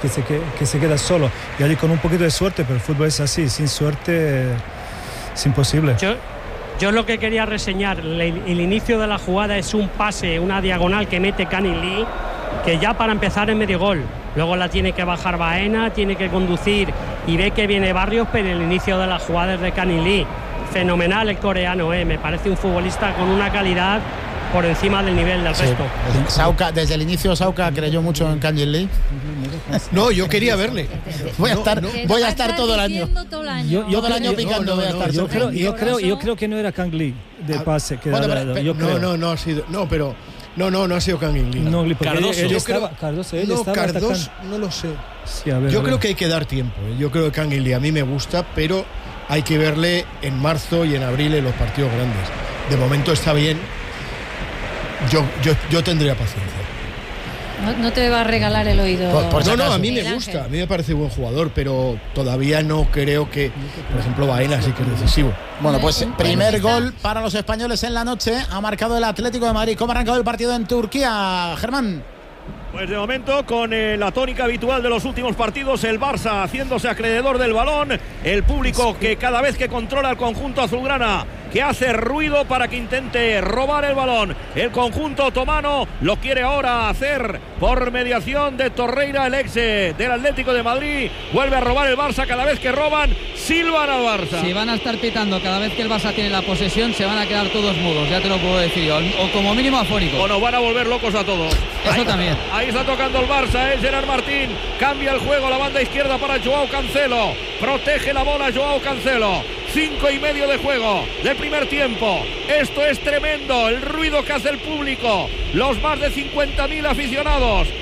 que se queda solo. Y allí con un poquito de suerte, pero el fútbol es así, sin suerte es imposible. Yo lo que quería reseñar, el inicio de la jugada es un pase, una diagonal que mete Kang Lee, que ya para empezar es medio gol. Luego la tiene que bajar Baena, tiene que conducir y ve que viene Barrios, pero el inicio de la jugada es de Kang Lee. Fenomenal el coreano, me parece un futbolista con una calidad por encima del nivel del resto. Desde el inicio Sauca creyó mucho en Kang Lee. No, yo quería verle. Voy a estar todo el año. Todo el año picando. Yo creo que no era Kang Lee de pase que no ha sido. No, pero no ha sido Kang Lee. Cardoso no lo sé. Sí, yo creo que hay que dar tiempo. Yo creo que Kang Lee a mí me gusta, pero hay que verle en marzo y en abril en los partidos grandes. De momento está bien. Yo tendría paciencia. No te va a regalar el oído. No, a mí me gusta, a mí me parece buen jugador, pero todavía no creo que, por ejemplo, Baena sí que es decisivo. Bueno, pues primer gol para los españoles en la noche. Ha marcado el Atlético de Madrid. ¿Cómo ha arrancado el partido en Turquía, Germán? Pues de momento, con la tónica habitual de los últimos partidos, el Barça haciéndose acreedor del balón, el público que cada vez que controla el conjunto azulgrana, que hace ruido para que intente robar el balón. El conjunto otomano lo quiere ahora hacer por mediación de Torreira, el ex del Atlético de Madrid. Vuelve a robar el Barça. Cada vez que roban, silban al Barça. Si van a estar pitando cada vez que el Barça tiene la posesión, se van a quedar todos mudos, ya te lo puedo decir yo, o como mínimo afónicos. O nos van a volver locos a todos. Eso también. Ahí está tocando el Barça, Gerard Martín. Cambia el juego, la banda izquierda para Joao Cancelo. Protege la bola Joao Cancelo. 5:30 de juego del primer tiempo. Esto es tremendo, el ruido que hace el público, los más de 50.000 aficionados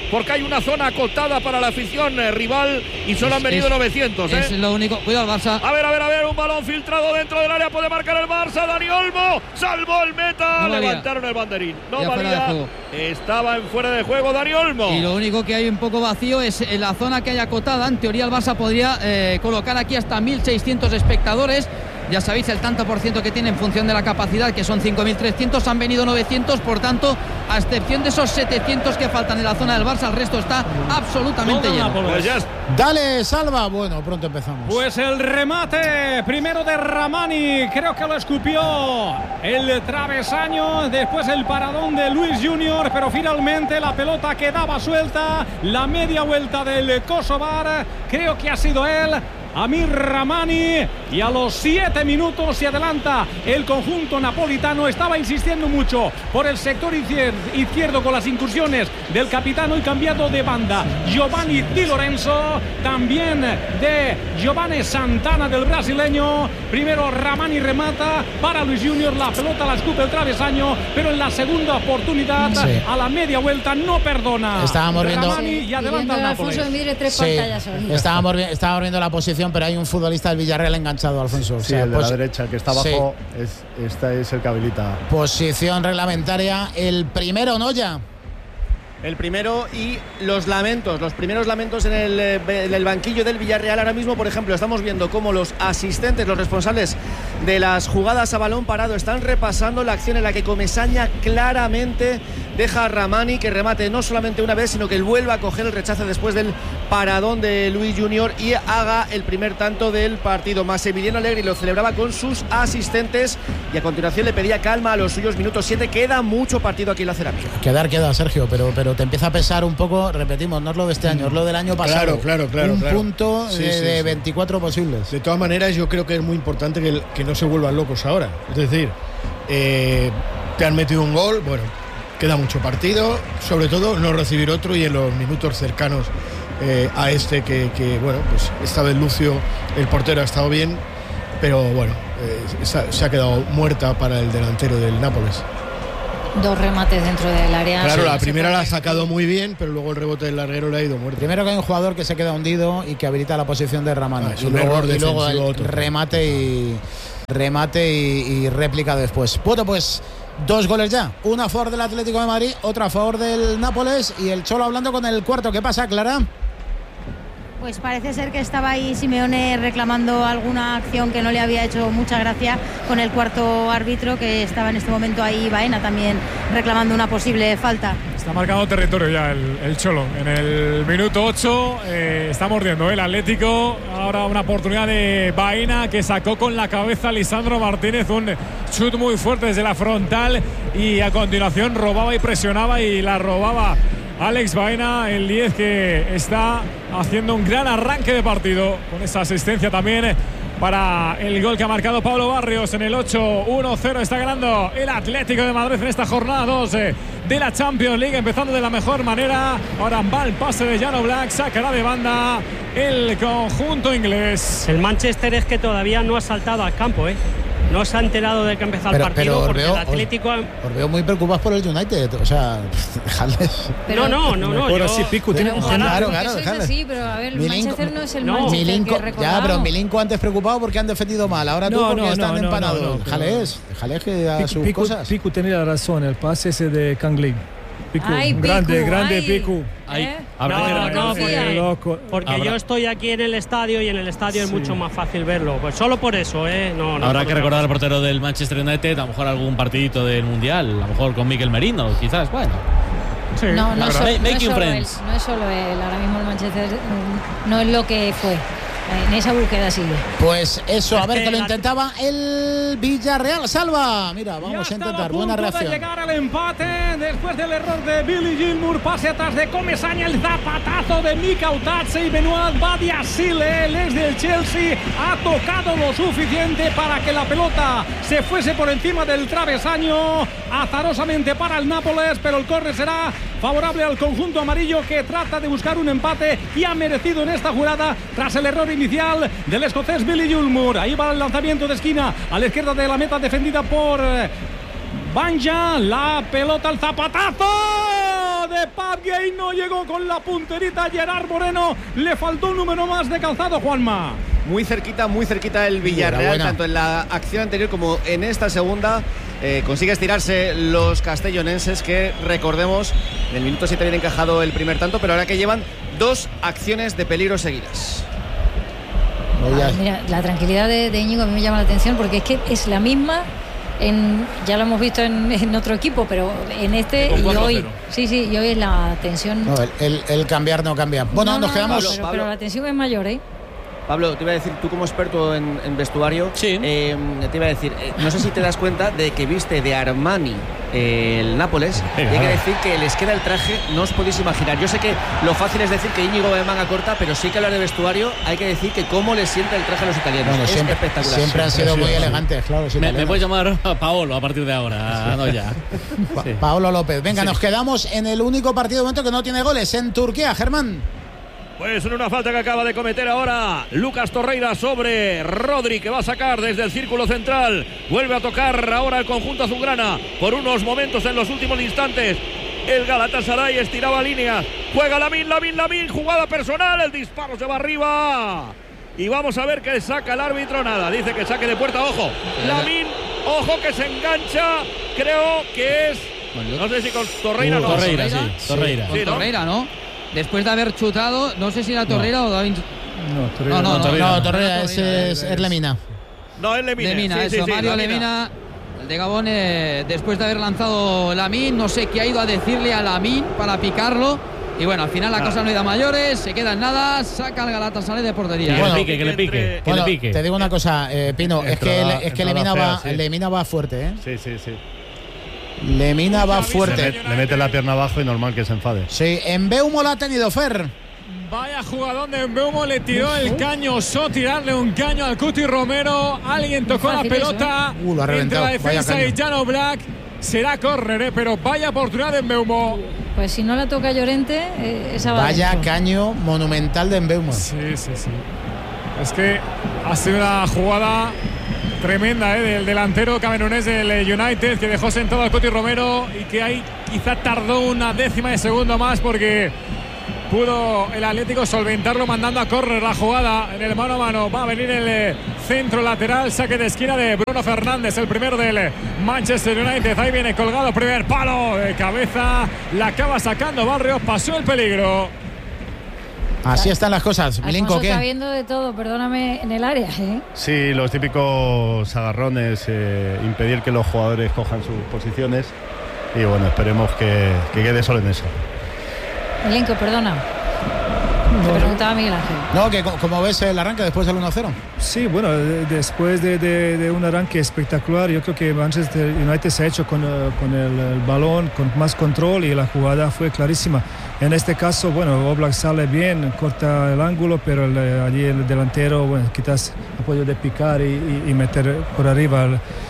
porque hay una zona acotada para la afición rival y solo han venido 900. Es lo único. Cuidado el Barça. A ver, un balón filtrado dentro del área, puede marcar el Barça. Dani Olmo salvó el meta, levantaron el banderín. No valía, estaba en fuera de juego Dani Olmo. Y lo único que hay un poco vacío es en la zona que hay acotada. En teoría el Barça podría colocar aquí hasta 1.600 espectadores. Ya sabéis el tanto por ciento que tiene en función de la capacidad, que son 5.300, han venido 900, por tanto, a excepción de esos 700 que faltan en la zona del Barça, el resto está absolutamente lleno. Dale, Salva. Bueno, pronto empezamos. Pues el remate primero de Ramani, creo que lo escupió el travesaño, después el paradón de Luis Junior, pero finalmente la pelota quedaba suelta, la media vuelta del Kosovar, creo que ha sido él, Amir Ramani, y a los 7 minutos se adelanta el conjunto napolitano. Estaba insistiendo mucho por el sector izquierdo con las incursiones del capitano y cambiado de banda Giovanni Di Lorenzo, también de Giovanni Santana del brasileño. Primero Ramani remata para Luis Junior, la pelota la escupe el travesaño, pero en la segunda oportunidad a la media vuelta no perdona. Estábamos viendo Ramani y adelanta el Nápoles. Estábamos viendo la posición, pero hay un futbolista del Villarreal enganchado, Alfonso. Sí, el de la derecha, que está abajo, esta es el que habilita. Posición reglamentaria, el primero, Noya. El primero, y los primeros lamentos en el banquillo del Villarreal. Ahora mismo, por ejemplo, estamos viendo cómo los asistentes, los responsables de las jugadas a balón parado, están repasando la acción en la que Comesaña claramente deja a Ramani que remate no solamente una vez, sino que él vuelva a coger el rechazo después del paradón de Luis Junior y haga el primer tanto del partido. Massimiliano Allegri lo celebraba con sus asistentes y a continuación le pedía calma a los suyos. Minuto 7, queda mucho partido aquí en la Cerámica. Queda, Sergio, pero te empieza a pesar un poco, repetimos, no es lo de este año, es lo del año pasado. Claro. Un punto de 24 posibles. De todas maneras, yo creo que es muy importante que no se vuelvan locos ahora. Es decir, te han metido un gol, bueno, queda mucho partido, sobre todo no recibir otro, y en los minutos cercanos a este que bueno, pues esta vez Lucio, el portero, ha estado bien, pero bueno, se ha quedado muerta para el delantero del Nápoles. 2 remates dentro del área. Claro, la primera la ha sacado muy bien, pero luego el rebote del larguero le ha ido muerto. Primero que hay un jugador que se queda hundido y que habilita la posición de Ramani. Y luego el remate y réplica después. Bueno, pues 2 goles ya. Una a favor del Atlético de Madrid, otra a favor del Nápoles, y el Cholo hablando con el cuarto. ¿Qué pasa, Clara? Pues parece ser que estaba ahí Simeone reclamando alguna acción que no le había hecho mucha gracia con el cuarto árbitro, que estaba en este momento ahí Baena también reclamando una posible falta. Está marcando territorio ya el Cholo. En el minuto 8 está mordiendo el Atlético. Ahora una oportunidad de Baena, que sacó con la cabeza a Lisandro Martínez, un chut muy fuerte desde la frontal, y a continuación robaba y presionaba y la robaba Alex Baena, el 10, que está haciendo un gran arranque de partido con esa asistencia también para el gol que ha marcado Pablo Barrios en el 8. 1-0 está ganando el Atlético de Madrid en esta jornada 2 de la Champions League, empezando de la mejor manera. Ahora va el pase de Jan Oblak, sacará de banda el conjunto inglés. El Manchester es que todavía no ha saltado al campo, no se ha enterado de que ha empezado el partido, porque el Atlético... Os veo muy preocupados por el United, o sea, dejadles. No. Ahora sí, Pico tiene un claro, sí, pero a ver, el Manchester no es el Manchester que recordamos. Ya, pero Milinko antes preocupado porque han defendido mal, ahora tú porque están empanados. Déjales que haga sus cosas. Pico tenía la razón, el pase ese de Kangli. Pico, grande Pico. Porque yo estoy aquí en el estadio y en el estadio es mucho más fácil verlo. Pues solo por eso, Habrá que recordar al portero del Manchester United, a lo mejor algún partidito del Mundial, a lo mejor con Mikel Merino, quizás, bueno. Sí, no es solo él, ahora mismo el Manchester no es lo que fue. En esa búsqueda sigue. Pues eso, a ver, que lo intentaba el Villarreal. Salva, mira, vamos a intentar. Buena reacción. De llegar al empate después del error de Billy Gilmour. Pase atrás de Comesaña, el zapatazo de Mika Utace y Benoit Badiashile, el ex del Chelsea, ha tocado lo suficiente para que la pelota se fuese por encima del travesaño, azarosamente para el Nápoles, pero el córner será favorable al conjunto amarillo, que trata de buscar un empate y ha merecido en esta jugada tras el error inicial del escocés Billy Gilmour. Ahí va el lanzamiento de esquina a la izquierda de la meta, defendida por Banja. La pelota al zapatazo de Pabgay, no llegó con la punterita Gerard Moreno, le faltó un número más de calzado, Juanma. Muy cerquita el Villarreal, tanto en la acción anterior como en esta segunda. Consigue estirarse los castellonenses, que recordemos, en el minuto 7 habían encajado el primer tanto, pero ahora que llevan 2 acciones de peligro seguidas. Mira, la tranquilidad de Íñigo a mí me llama la atención, porque es que es la misma. Ya lo hemos visto en otro equipo, pero en este y hoy y hoy es la tensión. No, el cambiar no cambia. Bueno, nos quedamos. Pero la tensión es mayor, ¿eh? Pablo, te iba a decir, tú como experto en vestuario, te iba a decir, no sé si te das cuenta de que viste de Armani el Nápoles, y hay que decir que les queda el traje, no os podéis imaginar. Yo sé que lo fácil es decir que Íñigo va de manga corta, pero sí que hablar de vestuario, hay que decir que cómo les sienta el traje a los italianos. Bueno, es espectacular. Siempre han sido muy elegantes, claro. Me puedes llamar Paolo a partir de ahora, no ya. Paolo López. Venga, nos quedamos en el único partido de momento que no tiene goles, en Turquía, Germán. Pues en una falta que acaba de cometer ahora Lucas Torreira sobre Rodri, que va a sacar desde el círculo central. Vuelve a tocar ahora el conjunto azulgrana por unos momentos en los últimos instantes. El Galatasaray estiraba líneas. Juega Lamine, jugada personal. El disparo se va arriba. Y vamos a ver qué saca el árbitro. Nada, dice que saque de puerta. Ojo, Lamine, ojo que se engancha. Creo que es... No sé si con Torreira no. Torreira. Sí, Torreira, ¿no? Después de haber chutado, no sé si era Torreira o David. No, Torreira, ese es Lemina. No, es Lemina. Mario Lemina, el de Gabón, después de haber lanzado Lamine, no sé qué ha ido a decirle a Lamine para picarlo. Y bueno, al final la cosa no ha ido a mayores, se queda en nada, saca el Galatasaray de portería. Que le pique. Te digo una cosa, Pino, es que Lemina va fuerte, ¿eh? Sí. Lemina va fuerte. Le mete la pierna abajo y normal que se enfade. Sí, Mbeumo la ha tenido, Fer. Vaya jugadón de Mbeumo, le tiró el caño, osó tirarle un caño al Cuti Romero. Alguien tocó la pelota entre la defensa y Jan Black. Será córner, pero vaya oportunidad de Mbeumo. Pues si no la toca Llorente, esa va. Vaya caño monumental de Mbeumo. Sí. Es que ha sido una jugada tremenda del delantero camerunés del United, que dejó sentado al Cuti Romero y que ahí quizá tardó una décima de segundo más, porque pudo el Atlético solventarlo mandando a córner la jugada en el mano a mano. Va a venir el centro lateral, saque de esquina de Bruno Fernández, el primero del Manchester United. Ahí viene colgado, primer palo de cabeza, la acaba sacando Barrios, pasó el peligro. Así están las cosas. Milinko, ¿qué? Está viendo de todo, perdóname, en el área, ¿eh? Sí, los típicos agarrones, impedir que los jugadores cojan sus posiciones. Y bueno, esperemos que quede solo en eso. Milinko, perdona. Te preguntaba Miguel Ángel. No, que como ves el arranque después del 1-0. Sí, bueno, después de un arranque espectacular, yo creo que Manchester United se ha hecho con el balón, con más control, y la jugada fue clarísima. En este caso, bueno, Oblak sale bien, corta el ángulo, pero allí el delantero, bueno, quizás ha podido de picar y meter por arriba.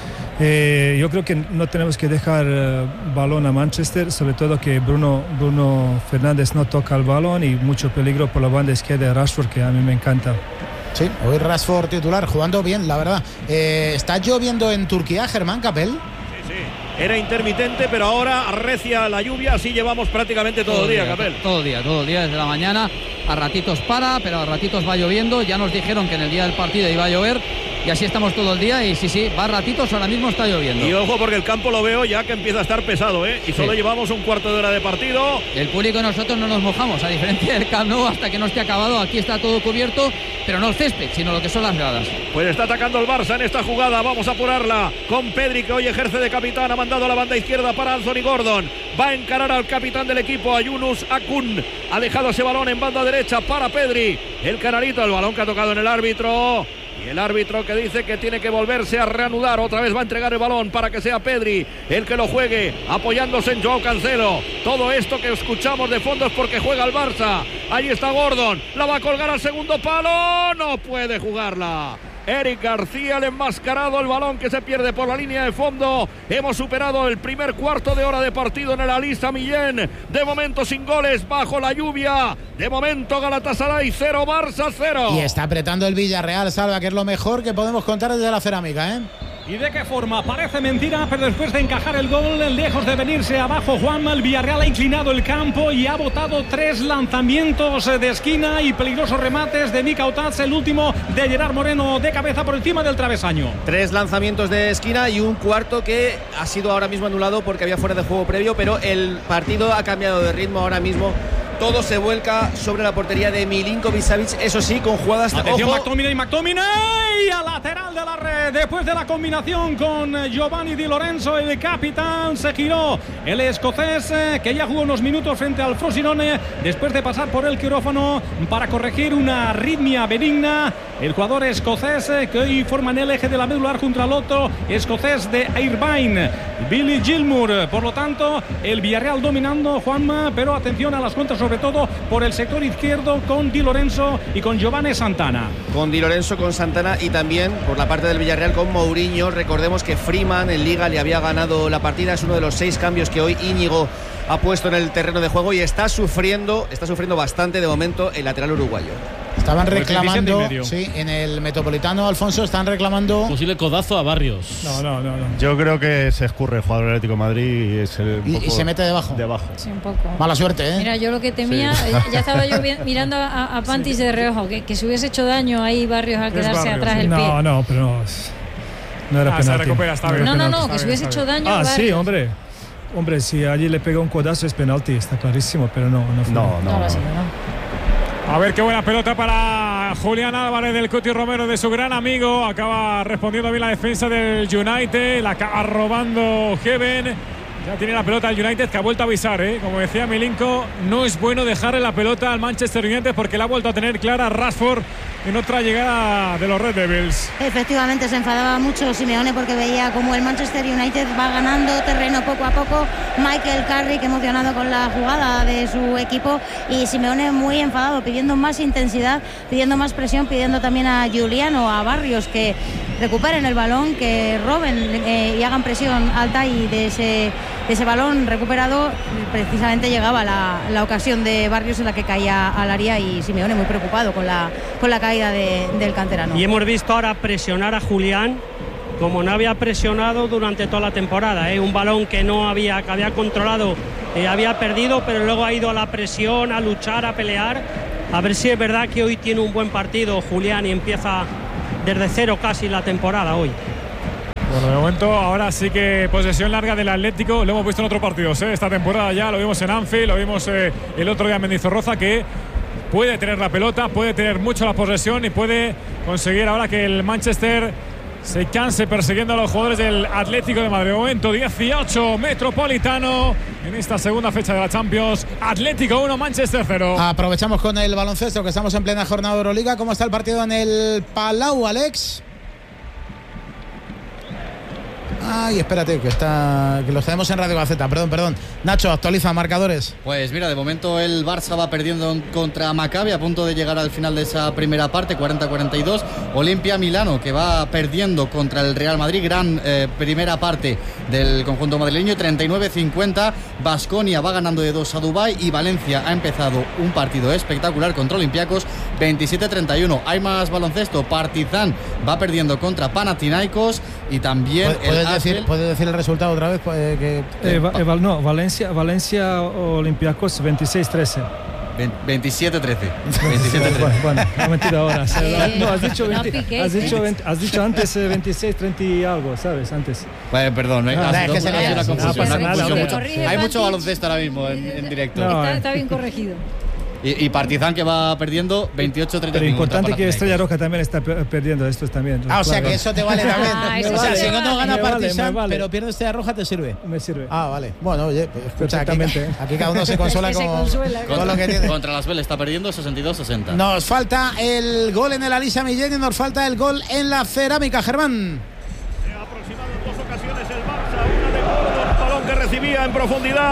Yo creo que no tenemos que dejar balón a Manchester, sobre todo que Bruno Fernández no toca el balón, y mucho peligro por la banda izquierda de Rashford, que a mí me encanta. Sí, hoy Rashford titular, jugando bien, la verdad. ¿Está lloviendo en Turquía, Germán Capel? Sí. Era intermitente, pero ahora arrecia la lluvia, así llevamos prácticamente todo el día, Capel. Todo el día, desde la mañana. A ratitos pero a ratitos va lloviendo. Ya nos dijeron que en el día del partido iba a llover, y así estamos todo el día, y sí, va a ratitos, ahora mismo está lloviendo. Y ojo, porque el campo lo veo ya que empieza a estar pesado, ¿eh? Y solo llevamos un cuarto de hora de partido. El público y nosotros no nos mojamos, a diferencia del Camp Nou, hasta que no esté acabado. Aquí está todo cubierto, pero no el césped, sino lo que son las gradas. Pues está atacando el Barça en esta jugada, vamos a apurarla con Pedri, que hoy ejerce de capitán, ha mandado a la banda izquierda para Anthony Gordon, va a encarar al capitán del equipo, a Yunus Akun, ha dejado ese balón en banda derecha para Pedri, el canarito, el balón que ha tocado en el árbitro. Y el árbitro que dice que tiene que volverse a reanudar. Otra vez va a entregar el balón para que sea Pedri el que lo juegue, apoyándose en Joao Cancelo. Todo esto que escuchamos de fondo es porque juega el Barça. Ahí está Gordon, la va a colgar al segundo palo. No puede jugarla. Eric García, el enmascarado, el balón que se pierde por la línea de fondo. Hemos superado el primer cuarto de hora de partido en el Ali Sami Yen. De momento sin goles, bajo la lluvia. De momento Galatasaray 0, Barça 0. Y está apretando el Villarreal, Salva, que es lo mejor que podemos contar desde la cerámica, ¿eh? ¿Y de qué forma? Parece mentira, pero después de encajar el gol, lejos de venirse abajo, Juanma, el Villarreal ha inclinado el campo y ha botado 3 lanzamientos de esquina y peligrosos remates de Mika Otats, el último de Gerard Moreno de cabeza por encima del travesaño. 3 lanzamientos de esquina y un cuarto que ha sido ahora mismo anulado porque había fuera de juego previo, pero el partido ha cambiado de ritmo ahora mismo. Todo se vuelca sobre la portería de Milinkovic-Savic, eso sí, con jugadas... Atención, McTominay a lateral de la red. Después de la combinación con Giovanni Di Lorenzo, el capitán se giró. El escocés, que ya jugó unos minutos frente al Frosinone, después de pasar por el quirófano para corregir una arritmia benigna. El jugador escocés, que hoy forman el eje de la medular junto al otro escocés de Irvine, Billy Gilmour. Por lo tanto, el Villarreal dominando, Juanma, pero atención a las contras, sobre todo por el sector izquierdo con Di Lorenzo y con Giovanni Santana. Con Di Lorenzo, con Santana y también por la parte del Villarreal con Mourinho. Recordemos que Freeman en Liga le había ganado la partida, es uno de los 6 cambios que hoy Íñigo ha puesto en el terreno de juego y está sufriendo bastante de momento el lateral uruguayo. Estaban reclamando, sí, en el Metropolitano, Alfonso, están reclamando... Posible codazo a Barrios. No. Yo creo que se escurre el jugador del Atlético de Madrid y es y se mete debajo. Sí, un poco. Mala suerte, ¿eh? Mira, yo lo que temía, sí. Ya estaba yo mirando a Pantis de reojo, que se hubiese hecho daño ahí Barrios al quedarse atrás el pie. No, pero no era penalti. Se recupera, está bien. No, que se hubiese hecho daño a Barrios. Sí, hombre, si allí le pega un codazo es penalti, está clarísimo, pero no fue. No. A ver qué buena pelota para Julián Álvarez del Cuti Romero, de su gran amigo. Acaba respondiendo bien la defensa del United. La acaba robando Heaven. Ya tiene la pelota el United, que ha vuelto a avisar, ¿eh? Como decía Milinko, no es bueno dejarle la pelota al Manchester United porque la ha vuelto a tener clara Rashford en otra llegada de los Red Devils. Efectivamente, se enfadaba mucho Simeone porque veía como el Manchester United va ganando terreno poco a poco. Michael Carrick emocionado con la jugada de su equipo y Simeone muy enfadado, pidiendo más intensidad, pidiendo más presión, pidiendo también a Juliano, a Barrios que recuperen el balón, que roben y hagan presión alta, y de ese balón recuperado precisamente llegaba la ocasión de Barrios en la que caía al área, y Simeone muy preocupado con la caída del canterano. Y hemos visto ahora presionar a Julián como no había presionado durante toda la temporada, un balón que había controlado, había perdido, pero luego ha ido a la presión, a luchar, a pelear. A ver si es verdad que hoy tiene un buen partido Julián y empieza desde cero casi la temporada hoy. Bueno, de momento ahora sí que posesión larga del Atlético. Lo hemos visto en otros partidos, esta temporada ya. Lo vimos en Anfield, lo vimos el otro día en Mendizorroza, que puede tener la pelota, puede tener mucho la posesión y puede conseguir ahora que el Manchester se canse persiguiendo a los jugadores del Atlético de Madrid. De momento 18 Metropolitano en esta segunda fecha de la Champions. Atlético 1, Manchester 0. Aprovechamos con el baloncesto, que estamos en plena jornada de Euroliga. ¿Cómo está el partido en el Palau, Alex? Ay, espérate, que lo tenemos en Radio Gaceta. Perdón. Nacho, actualiza marcadores. Pues mira, de momento el Barça va perdiendo contra Maccabi, a punto de llegar al final de esa primera parte, 40-42. Olimpia Milano, que va perdiendo contra el Real Madrid, gran primera parte del conjunto madrileño, 39-50. Baskonia va ganando de 2 a Dubái, y Valencia ha empezado un partido espectacular contra Olympiacos, 27-31. Hay más baloncesto. Partizan va perdiendo contra Panathinaikos, y también ¿Puedes decir el resultado otra vez? Valencia Olympiacos 26-13. 27-13. Bueno, no mentira ahora. No, has dicho antes 26-30 y algo, ¿sabes? Antes. Perdón, hay una confusión. Hay mucho Pantis. baloncesto ahora mismo en directo. Está bien corregido. Y Partizan, que va perdiendo 28-35. Pero importante que Estrella Roja también está perdiendo estos también. O sea que eso te vale también. O sea, si no gana Partizan, vale. pero pierde Estrella Roja, ¿te sirve? Me sirve. Vale. Bueno, oye, escucha, aquí cada uno se consuela con lo que tiene. Contra las Vélez está perdiendo 62-60. Nos falta el gol en el Alisa Millén y nos falta el gol en la Cerámica, Germán. Se ha aproximado en 2 ocasiones el Barça, una de Gordon, balón que recibía en profundidad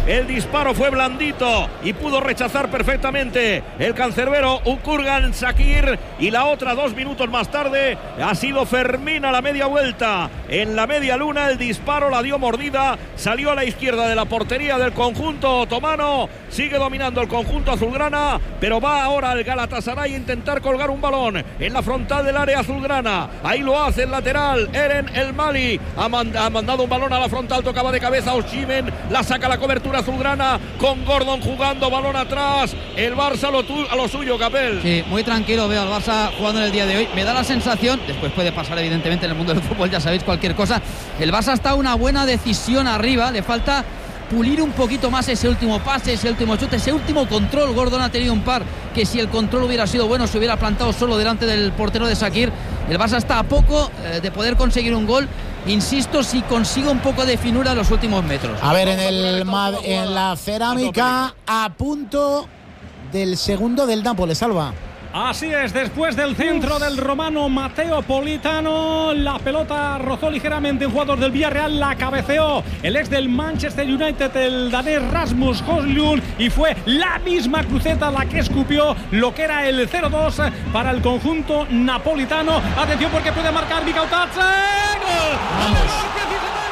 El disparo fue blandito y pudo rechazar perfectamente el cancerbero Ukurgan Shakir. Y la otra 2 minutos más tarde ha sido Fermín a la media vuelta. En la media luna el disparo la dio mordida. Salió a la izquierda de la portería del conjunto otomano. Sigue dominando el conjunto azulgrana, pero va ahora el Galatasaray a intentar colgar un balón en la frontal del área azulgrana. Ahí lo hace el lateral Eren El Mali. Ha mandado un balón a la frontal, tocaba de cabeza Osimhen, la saca la cobertura azulgrana con Gordon jugando, balón atrás. El Barça a lo suyo, Capel. Sí, muy tranquilo veo al Barça jugando en el día de hoy. Me da la sensación, después puede pasar evidentemente en el mundo del fútbol, ya sabéis, cualquier cosa. El Barça está a una buena decisión arriba, le falta pulir un poquito más ese último pase, ese último chute, ese último control. Gordon ha tenido un par que, si el control hubiera sido bueno, se hubiera plantado solo delante del portero de Shakir. El Barça está a poco de poder conseguir un gol. Insisto, si consigue un poco de finura en los últimos metros. A ver, en la Cerámica, a punto del segundo del Nápoles, Alba. Así es, después del centro del romano Matteo Politano, la pelota rozó ligeramente en jugador del Villarreal, la cabeceó el ex del Manchester United, el danés Rasmus Højlund, y fue la misma cruceta la que escupió lo que era el 0-2 para el conjunto napolitano. Atención, porque puede marcar Mikautadze. ¡Gol!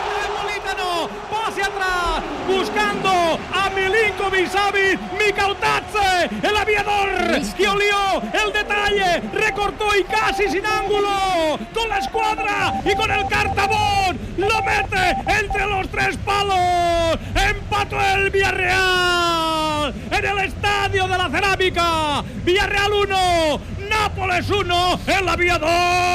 Pase atrás, buscando a Milinković-Savić. Mikautadze, el aviador, que olió el detalle, recortó y casi sin ángulo, con la escuadra y con el cartabón, lo mete entre los 3 palos. Empató el Villarreal en el estadio de la Cerámica. Villarreal 1, Nápoles 1, el aviador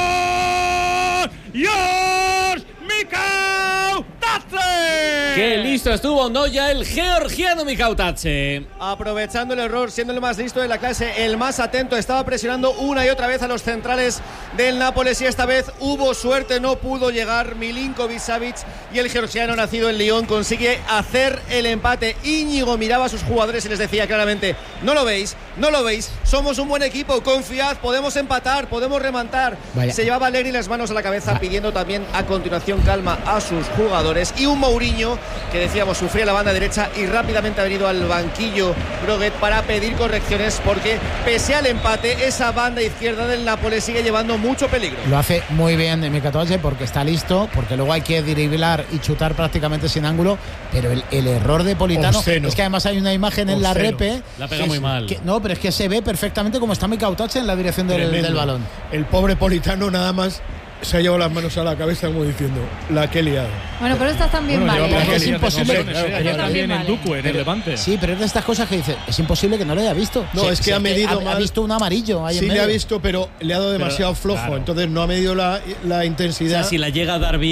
Josh Mikautadze. ¡Qué listo estuvo Noya, el georgiano Mikautadze! Aprovechando el error, siendo el más listo de la clase, el más atento, estaba presionando una y otra vez a los centrales del Nápoles, y esta vez hubo suerte, no pudo llegar Milinković-Savić, y el georgiano nacido en Lyon consigue hacer el empate. Íñigo miraba a sus jugadores y les decía claramente: no lo veis, somos un buen equipo, confiad, podemos empatar, podemos remontar. Vaya. Se llevaba Allegri las manos a la cabeza, pidiendo también a continuación calma a sus jugadores, y un Mourinho que, decíamos, sufría la banda derecha y rápidamente ha venido al banquillo Broguet para pedir correcciones, porque pese al empate, esa banda izquierda del Nápoles sigue llevando mucho peligro. Lo hace muy bien Mikautadze porque está listo, porque luego hay que driblar y chutar prácticamente sin ángulo, pero el error de Politano Obsceno. es que además hay una imagen en la repe. La pega muy mal. No, pero es que se ve perfectamente cómo está Mikautadze en la dirección del balón. El pobre Politano nada más se ha llevado las manos a la cabeza como diciendo: la que he liado. Bueno, pero estás también mal. Es imposible. También en Duque, en el Levante. Sí, pero es de estas cosas que dice, es imposible que no lo haya visto. No, es que ha medido mal. Ha visto un amarillo ahí en Sí, medio. le ha visto, pero le ha dado demasiado flojo. Claro. Entonces no ha medido la intensidad. O sea, si la llega a dar bien.